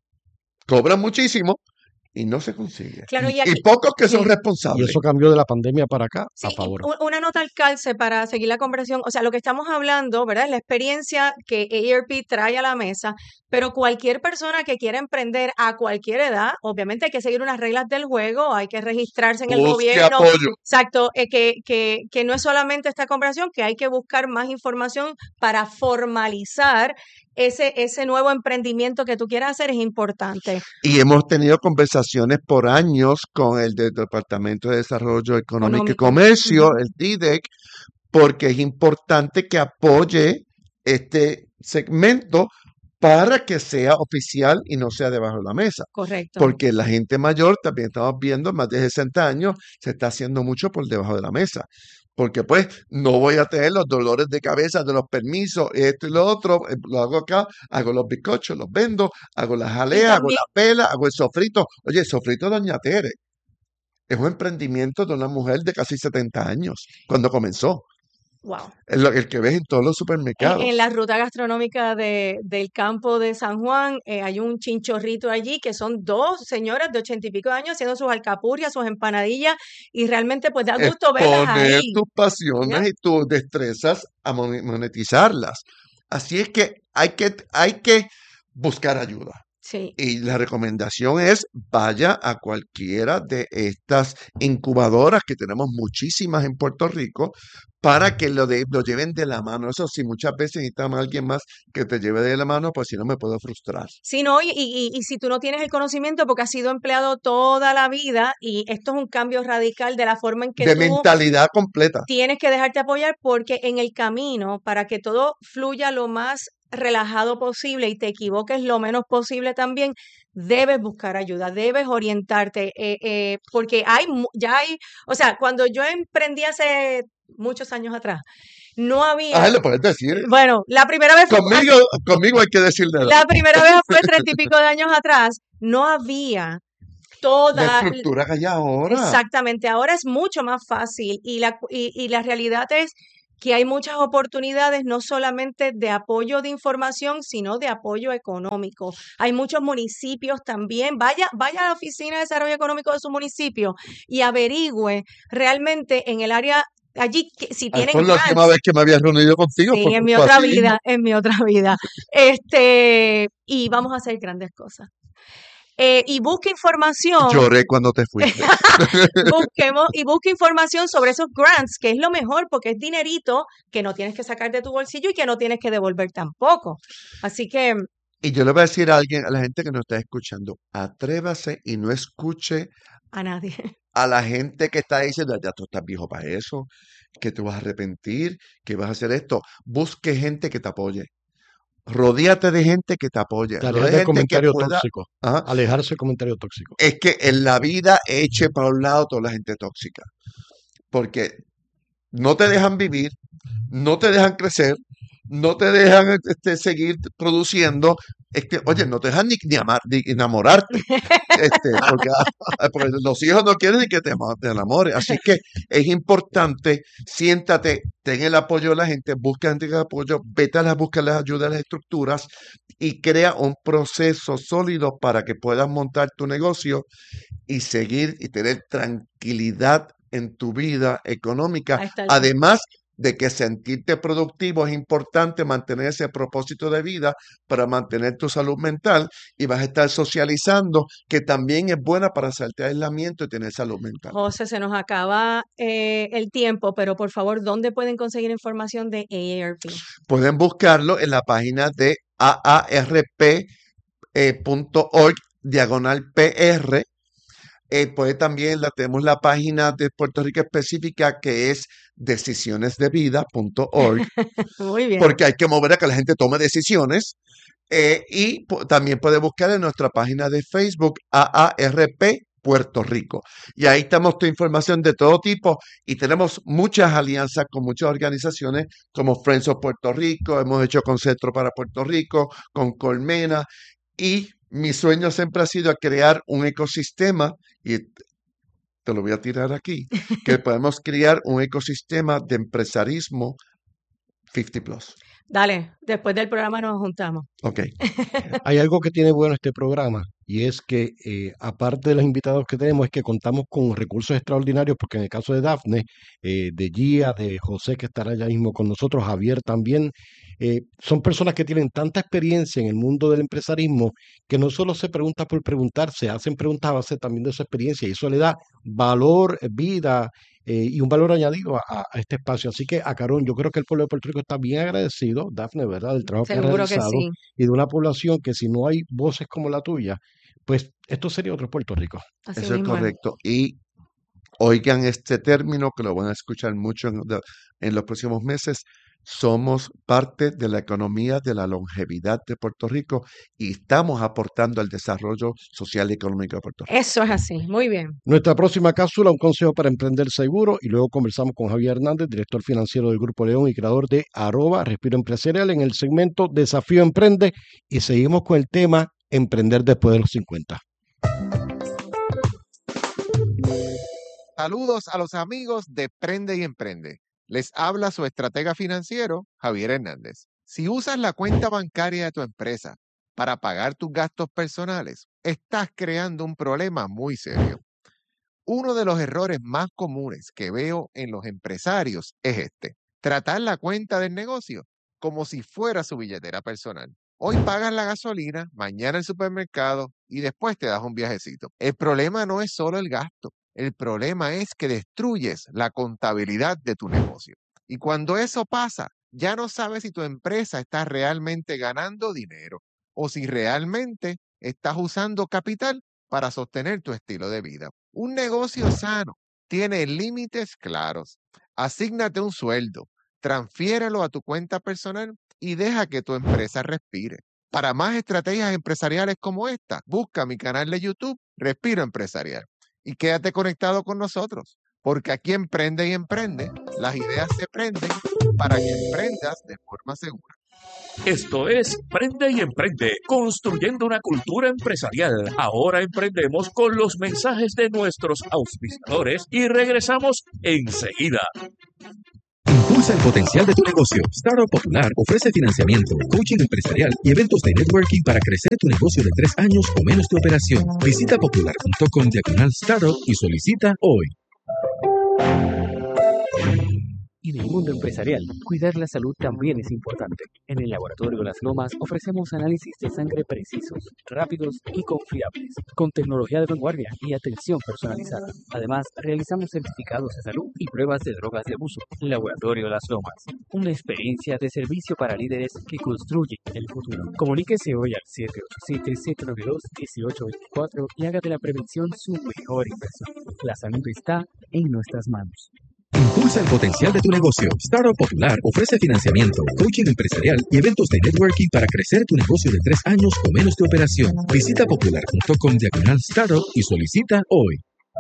cobra muchísimo y no se consigue. Claro, y Y aquí, pocos que son sí. Y responsables. eso cambió de la pandemia para acá, a Sí, y favor. una nota al calce para seguir la conversación. O sea, lo que estamos hablando, ¿verdad? Es la experiencia que AARP trae a la mesa, pero cualquier persona que quiera emprender a cualquier edad, obviamente hay que seguir unas reglas del juego, hay que registrarse en el Busque gobierno. apoyo. Exacto, que no es solamente esta conversación, que hay que buscar más información para formalizar ese nuevo emprendimiento que tú quieras hacer, es importante. Y hemos tenido conversaciones por años con el del Departamento de Desarrollo Económico y Económico. Comercio, Ujú. el DIDEC, porque es importante que apoye este segmento para que sea oficial y no sea debajo de la mesa. Correcto. Porque la gente mayor, también estamos viendo, más de 60 años, se está haciendo mucho por debajo de la mesa. Porque pues no voy a tener los dolores de cabeza de los permisos, esto y lo otro, lo hago acá, hago los bizcochos, los vendo, hago las Y jaleas, hago también, la pela, hago el sofrito. Oye, el sofrito de Doña Tere es un emprendimiento de una mujer de casi 70 años cuando comenzó. Wow. El que ves en todos los En supermercados. la ruta gastronómica del campo de San Juan hay un chinchorrito allí que son dos señoras de 80 y pico de años haciendo sus alcapurrias, sus empanadillas y realmente pues da gusto verlas Poner ahí. tus pasiones y tus destrezas a monetizarlas. Así es que hay que buscar ayuda. Sí. Y la recomendación es vaya a cualquiera de estas incubadoras, que tenemos muchísimas en Puerto Rico, para que lo lleven de la mano. Eso sí, muchas veces necesitamos a alguien más que te lleve de la mano, pues si no me puedo frustrar. Sí, no, y si tú no tienes el conocimiento porque has sido empleado toda la vida y esto es un cambio radical de la forma en que De tú mentalidad completa. tienes que dejarte apoyar porque en el camino, para que todo fluya lo más relajado posible y te equivoques lo menos posible también, debes buscar ayuda, debes orientarte, porque o sea, cuando yo emprendí hace muchos años atrás, no había, Lo puedes decir. bueno, la primera vez fue Conmigo hay que decirle la primera vez fue 30 y pico de años atrás, no había la toda estructura que hay ahora. exactamente, ahora es mucho más fácil y la realidad es que hay muchas oportunidades no solamente de apoyo de información, sino de apoyo económico. Hay muchos municipios también. Vaya a la Oficina de Desarrollo Económico de su municipio y averigüe realmente en el área allí si tienen Fue la última grants. vez que me había reunido contigo. Sí, en mi fue otra así mismo. vida, en mi otra vida. Y vamos a hacer grandes cosas. Y busque información. Lloré cuando te fuiste. Busque información sobre esos grants, que es lo mejor, porque es dinerito que no tienes que sacar de tu bolsillo y que no tienes que devolver tampoco. Así que Y yo le voy a decir a la gente que nos está escuchando, atrévase y no escuche a nadie. a la gente que está diciendo, ya tú estás viejo para eso, que te vas a arrepentir, que vas a hacer esto. Busque gente que te apoye. Rodéate de gente que te apoye. Alejarse Rodea del gente que comentario pueda. tóxico. Ajá. Alejarse del comentario tóxico. Es que en la vida eche para un lado toda la gente tóxica. Porque no te dejan vivir, no te dejan crecer, no te dejan seguir produciendo. Es que, oye, no te dejan ni enamorarte. Porque los hijos no quieren ni que te enamores. Así que es importante, siéntate, ten el apoyo de la gente, busca gente que apoyo, vete a buscar las ayudas, las estructuras y crea un proceso sólido para que puedas montar tu negocio y seguir y tener tranquilidad en tu vida económica. Además de que sentirte productivo es importante, mantener ese propósito de vida para mantener tu salud mental, y vas a estar socializando, que también es buena para hacerte aislamiento y tener salud mental. José, se nos acaba el tiempo, pero por favor, ¿dónde pueden conseguir información de AARP? Pueden buscarlo en la página de aarp.org/PR. Pues también tenemos la página de Puerto Rico específica, que es decisionesdevida.org. Muy bien. Porque hay que mover a que la gente tome decisiones. Y también puede buscar en nuestra página de Facebook AARP Puerto Rico. Y ahí estamos tu información de todo tipo, y tenemos muchas alianzas con muchas organizaciones como Friends of Puerto Rico, hemos hecho con Centro para Puerto Rico, con Colmena, y mi sueño siempre ha sido crear un ecosistema, y te lo voy a tirar aquí, que podemos crear un ecosistema de empresarismo 50+. Dale, después del programa nos juntamos. Ok. Hay algo que tiene bueno este programa, y es que aparte de los invitados que tenemos, es que contamos con recursos extraordinarios, porque en el caso de Dafne, de Gia, de José, que estará allá mismo con nosotros, Javier también, son personas que tienen tanta experiencia en el mundo del empresarismo que no solo se pregunta por preguntar, se hacen preguntas a base también de su experiencia, y eso le da valor, vida y un valor añadido a este espacio. Así que, Acarón, yo creo que el pueblo de Puerto Rico está bien agradecido, Dafne, ¿verdad?, del trabajo que ha Seguro que realizado, sí. y de una población que, si no hay voces como la tuya, pues esto sería otro Puerto Rico. Así Eso es mismo es. correcto. Y oigan este término, que lo van a escuchar mucho en los próximos meses: somos parte de la economía de la longevidad de Puerto Rico, y estamos aportando al desarrollo social y económico de Puerto Rico. Eso es así, muy bien. Nuestra próxima cápsula, un consejo para emprender seguro, y luego conversamos con Javier Hernández, director financiero del Grupo León y creador de @Respiro Empresarial, en el segmento Desafío Emprende, y seguimos con el tema Emprender después de los 50. Saludos a los amigos de Prende y Emprende. Les habla su estratega financiero, Javier Hernández. Si usas la cuenta bancaria de tu empresa para pagar tus gastos personales, estás creando un problema muy serio. Uno de los errores más comunes que veo en los empresarios es este: tratar la cuenta del negocio como si fuera su billetera personal. Hoy pagas la gasolina, mañana el supermercado y después te das un viajecito. El problema no es solo el gasto, el problema es que destruyes la contabilidad de tu negocio. Y cuando eso pasa, ya no sabes si tu empresa está realmente ganando dinero o si realmente estás usando capital para sostener tu estilo de vida. Un negocio sano tiene límites claros. Asígnate un sueldo, transfiérelo a tu cuenta personal y deja que tu empresa respire. Para más estrategias empresariales como esta, busca mi canal de YouTube, Respiro Empresarial, y quédate conectado con nosotros, porque aquí Emprende y Emprende, las ideas se prenden para que emprendas de forma segura. Esto es Prende y Emprende, construyendo una cultura empresarial. Ahora emprendemos con los mensajes de nuestros auspiciadores y regresamos enseguida. Impulsa el potencial de tu negocio. Startup Popular ofrece financiamiento, coaching empresarial y eventos de networking para crecer tu negocio de 3 años o menos de operación. Visita popular.com/startup y solicita hoy. Y del mundo empresarial, cuidar la salud también es importante. En el Laboratorio Las Lomas ofrecemos análisis de sangre precisos, rápidos y confiables, con tecnología de vanguardia y atención personalizada. Además, realizamos certificados de salud y pruebas de drogas de abuso. Laboratorio Las Lomas, una experiencia de servicio para líderes que construyen el futuro. Comuníquese hoy al 787-792-1824 y haga de la prevención su mejor inversión. La salud está en nuestras manos. Impulsa el potencial de tu negocio. Startup Popular ofrece financiamiento, coaching empresarial y eventos de networking para crecer tu negocio de 3 años o menos de operación. Visita popular.com/startup y solicita hoy.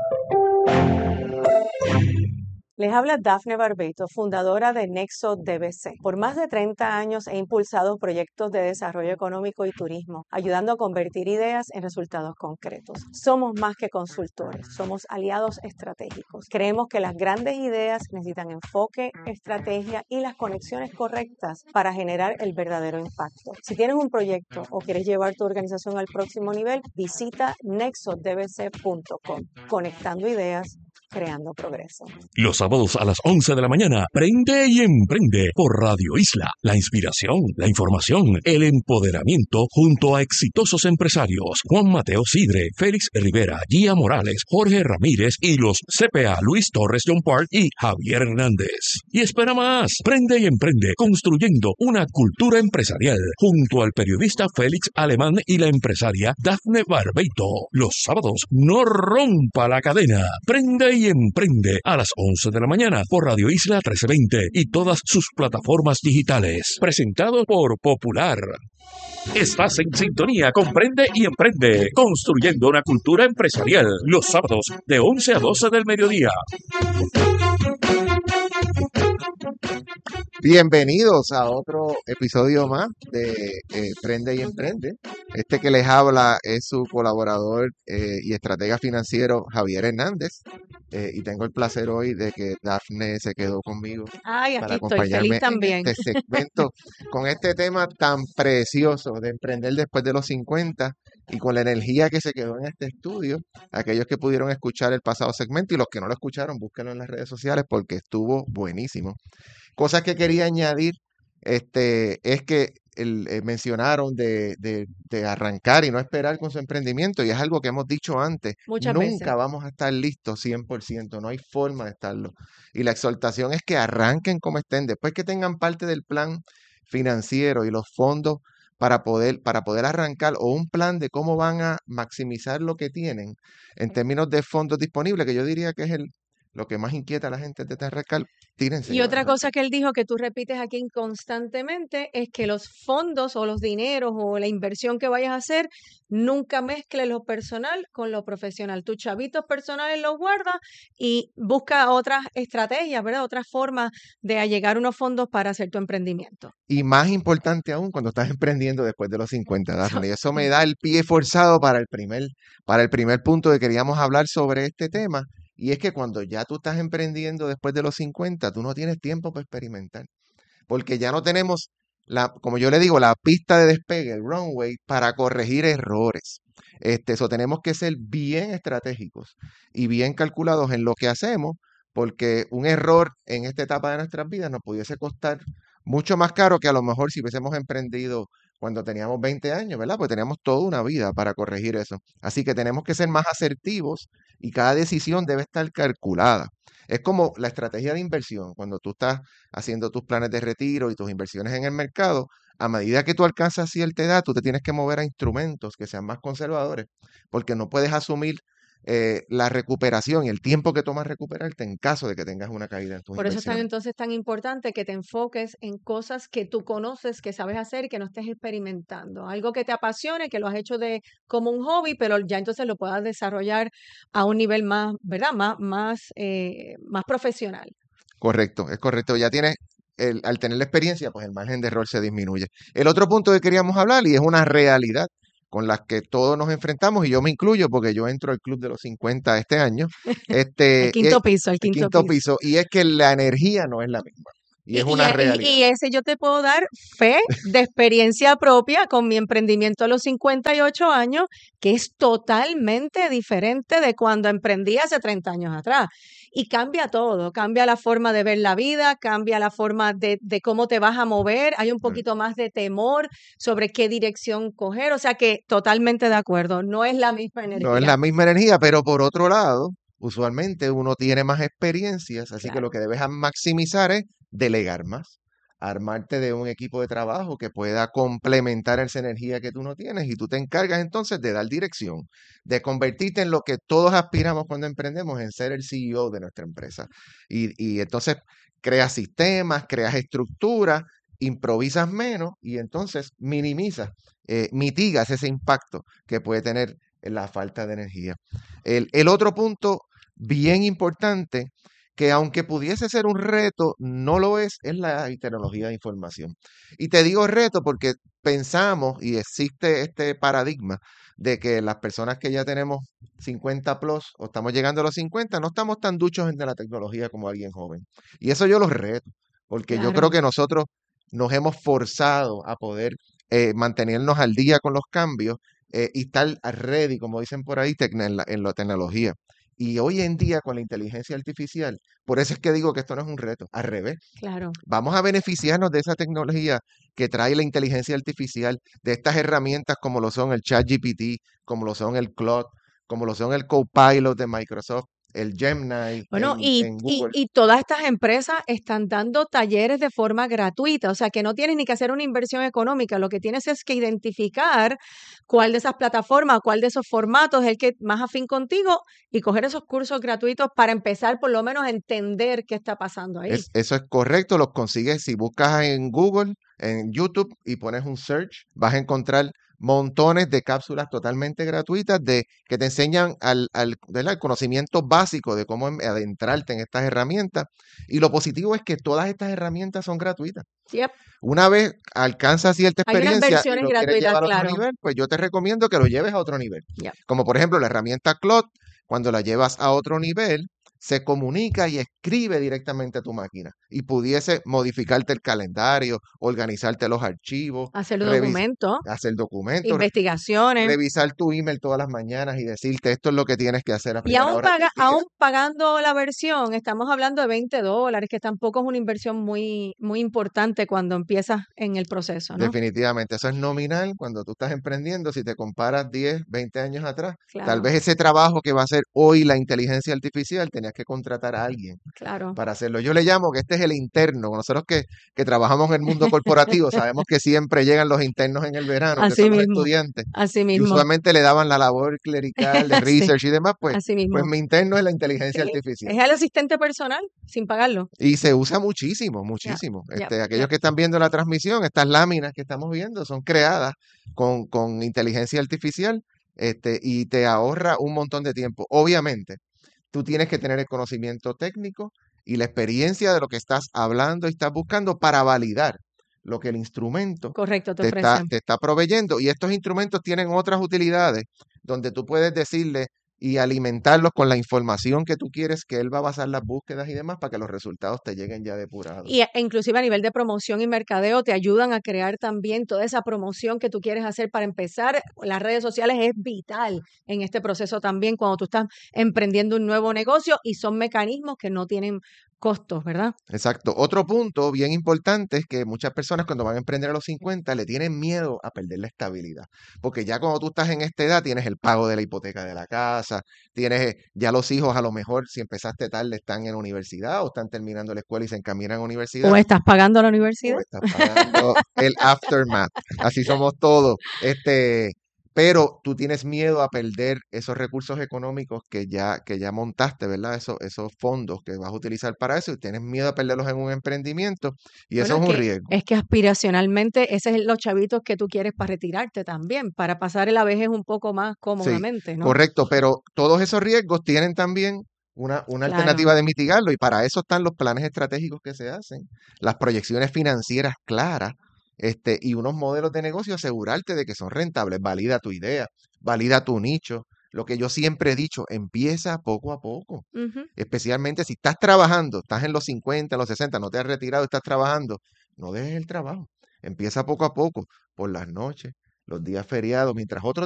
Les habla Dafne Barbeito, fundadora de Nexo DBC. Por más de 30 años he impulsado proyectos de desarrollo económico y turismo, ayudando a convertir ideas en resultados concretos. Somos más que consultores, somos aliados estratégicos. Creemos que las grandes ideas necesitan enfoque, estrategia y las conexiones correctas para generar el verdadero impacto. Si tienes un proyecto o quieres llevar tu organización al próximo nivel, visita nexodbc.com. Conectando ideas, creando progreso. Los sábados a las 11 de la mañana, Prende y Emprende por Radio Isla. La inspiración, la información, el empoderamiento junto a exitosos empresarios Juan Mateo Sidre, Félix Rivera, Gia Morales, Jorge Ramírez y los CPA Luis Torres John Park y Javier Hernández. Y espera más, Prende y Emprende, construyendo una cultura empresarial junto al periodista Félix Alemán y la empresaria Dafne Barbeito. Los sábados, no rompa la cadena. Prende y Emprende a las 11 de la mañana por Radio Isla 1320 y todas sus plataformas digitales. Presentado por Popular. Estás en sintonía con Prende y Emprende, construyendo una cultura empresarial. Los sábados de 11 a 12 del mediodía. Bienvenidos a otro episodio más de Prende y Emprende. Este que les habla es su colaborador y estratega financiero Javier Hernández. Y tengo el placer hoy de que Dafne se quedó conmigo Ay, aquí para estoy acompañarme feliz también. en este segmento con este tema tan precioso de emprender después de los 50 y con la energía que se quedó en este estudio. Aquellos que pudieron escuchar el pasado segmento y los que no lo escucharon, búsquenlo en las redes sociales porque estuvo buenísimo. Cosas que quería añadir es que mencionaron de arrancar y no esperar con su emprendimiento, y es algo que hemos dicho antes. Muchas Nunca veces. vamos a estar listos 100%, no hay forma de estarlo. Y la exhortación es que arranquen como estén, después que tengan parte del plan financiero y los fondos para poder arrancar, o un plan de cómo van a maximizar lo que tienen en términos de fondos disponibles, que yo diría que es lo que más inquieta a la gente de arrancar. Tírense. Y otra cosa que él dijo que tú repites aquí constantemente es que los fondos o los dineros o la inversión que vayas a hacer, nunca mezcles lo personal con lo profesional. Tus chavitos personales los guardas y busca otras estrategias, ¿verdad? Otras formas de allegar unos fondos para hacer tu emprendimiento. Y más importante aún cuando estás emprendiendo después de los 50, Daphne. Y eso me da el pie forzado para el primer punto que queríamos hablar sobre este tema. Y es que cuando ya tú estás emprendiendo después de los 50, tú no tienes tiempo para experimentar, porque ya no tenemos, como yo le digo, la pista de despegue, el runway, para corregir errores. Eso tenemos que ser bien estratégicos y bien calculados en lo que hacemos, porque un error en esta etapa de nuestras vidas nos pudiese costar mucho más caro que a lo mejor si hubiésemos emprendido cuando teníamos 20 años, ¿verdad? Pues teníamos toda una vida para corregir eso. Así que tenemos que ser más asertivos y cada decisión debe estar calculada. Es como la estrategia de inversión. Cuando tú estás haciendo tus planes de retiro y tus inversiones en el mercado, a medida que tú alcanzas cierta edad, tú te tienes que mover a instrumentos que sean más conservadores, porque no puedes asumir la recuperación y el tiempo que toma recuperarte en caso de que tengas una caída en tus Por eso es inversiones. entonces tan importante que te enfoques en cosas que tú conoces, que sabes hacer y que no estés experimentando. Algo que te apasione, que lo has hecho como un hobby, pero ya entonces lo puedas desarrollar a un nivel más, ¿verdad? Más profesional. Correcto, es correcto. Ya tienes, al tener la experiencia, pues el margen de error se disminuye. El otro punto que queríamos hablar, y es una realidad con la que todos nos enfrentamos, y yo me incluyo porque yo entro al club de los 50 este año, El quinto piso, el el quinto quinto piso. piso, y es que la energía no es la misma, y es una realidad. Y ese yo te puedo dar fe de experiencia propia con mi emprendimiento a los 58 años, que es totalmente diferente de cuando emprendí hace 30 años atrás. Y cambia todo, cambia la forma de ver la vida, cambia la forma de cómo te vas a mover, hay un poquito más de temor sobre qué dirección coger, o sea que totalmente de acuerdo, no es la misma No es energía. la misma energía, pero por otro lado, usualmente uno tiene más experiencias, así que Claro. lo que debes maximizar es delegar más, armarte de un equipo de trabajo que pueda complementar esa energía que tú no tienes y tú te encargas entonces de dar dirección, de convertirte en lo que todos aspiramos cuando emprendemos, en ser el CEO de nuestra empresa. Y entonces creas sistemas, creas estructuras, improvisas menos y entonces mitigas ese impacto que puede tener la falta de energía. El otro punto bien importante, que aunque pudiese ser un reto, no lo es la tecnología de información. Y te digo reto porque pensamos y existe este paradigma de que las personas que ya tenemos 50 plus o estamos llegando a los 50, no estamos tan duchos en la tecnología como alguien joven. Y eso yo los reto, porque yo creo Claro. que nosotros nos hemos forzado a poder mantenernos al día con los cambios y estar ready, como dicen por ahí, en la tecnología. Y hoy en día con la inteligencia artificial, por eso es que digo que esto no es un reto, al revés. Claro. Vamos a beneficiarnos de esa tecnología que trae la inteligencia artificial, de estas herramientas como lo son el ChatGPT, como lo son el Claude, como lo son el Copilot de Microsoft, el Gemini Bueno, en Google. y todas estas empresas están dando talleres de forma gratuita, o sea que no tienes ni que hacer una inversión económica, lo que tienes es que identificar cuál de esas plataformas, cuál de esos formatos es el que más afín contigo y coger esos cursos gratuitos para empezar por lo menos a entender qué está pasando ahí. Eso es correcto, los consigues si buscas en Google, en YouTube y pones un search, vas a encontrar montones de cápsulas totalmente gratuitas que te enseñan ¿verdad? El conocimiento básico de cómo adentrarte en estas herramientas. Y lo positivo es que todas estas herramientas son gratuitas. Yep. Una vez alcanzas cierta Hay unas experiencia y versiones lo quieres gratuitas, llevar a otro claro. nivel, pues yo te recomiendo que lo lleves a otro nivel. Yep. Como por ejemplo la herramienta Claude, cuando la llevas a otro nivel, se comunica y escribe directamente a tu máquina y pudiese modificarte el calendario, organizarte los archivos, Hacer documentos, hacer documentos, investigaciones. revisar tu email todas las mañanas y decirte esto es lo que tienes que hacer a Y primera aún, hora del día. aún pagando la versión, estamos hablando de $20, que tampoco es una inversión muy, muy importante cuando empiezas en el proceso, ¿no? Definitivamente, eso es nominal cuando tú estás emprendiendo, si te comparas 10, 20 años atrás, tal Claro, vez ese trabajo que va a hacer hoy la inteligencia artificial, tenías que contratar a alguien claro. para hacerlo. Yo le llamo que este es el interno. Nosotros que trabajamos en el mundo corporativo, sabemos que siempre llegan los internos en el verano, que Así son los mismo, estudiantes, así y mismo. usualmente le daban la labor clerical de Sí, research y demás, pues así mismo. mi interno es la inteligencia Sí, artificial. es el asistente personal sin pagarlo. Y se usa muchísimo, Ya, muchísimo. ya, Aquellos ya. que están viendo la transmisión, estas láminas que estamos viendo son creadas con inteligencia artificial, y te ahorra un montón de tiempo. Obviamente, tú tienes que tener el conocimiento técnico y la experiencia de lo que estás hablando y estás buscando para validar lo que el instrumento Correcto, te ofrecen. te está proveyendo. Y estos instrumentos tienen otras utilidades donde tú puedes decirle, y alimentarlos con la información que tú quieres, que él va a basar las búsquedas y demás para que los resultados te lleguen ya depurados. Y inclusive a nivel de promoción y mercadeo te ayudan a crear también toda esa promoción que tú quieres hacer para empezar. Las redes sociales es vital en este proceso también cuando tú estás emprendiendo un nuevo negocio y son mecanismos que no tienen costos, ¿verdad? Exacto. Otro punto bien importante es que muchas personas cuando van a emprender a los 50 le tienen miedo a perder la estabilidad, porque ya cuando tú estás en esta edad tienes el pago de la hipoteca de la casa, tienes ya los hijos a lo mejor si empezaste tarde están en la universidad o están terminando la escuela y se encaminan a la universidad. O estás pagando la O universidad. estás pagando el aftermath. Así somos todos. Pero tú tienes miedo a perder esos recursos económicos que ya montaste, ¿verdad? Esos fondos que vas a utilizar para eso y tienes miedo a perderlos en un emprendimiento y eso Bueno, es un riesgo. es que aspiracionalmente ese es los chavitos que tú quieres para retirarte también, para pasar la vejez un poco más Sí, cómodamente, ¿no? correcto, pero todos esos riesgos tienen también una Claro. alternativa de mitigarlo y para eso están los planes estratégicos que se hacen, las proyecciones financieras claras, y unos modelos de negocio, asegurarte de que son rentables, valida tu idea, valida tu nicho. Lo que yo siempre he dicho, empieza poco a poco, Ujú. especialmente si estás trabajando, estás en los 50, en los 60, no te has retirado, estás trabajando, no dejes el trabajo, empieza poco a poco, por las noches, los días feriados, mientras otros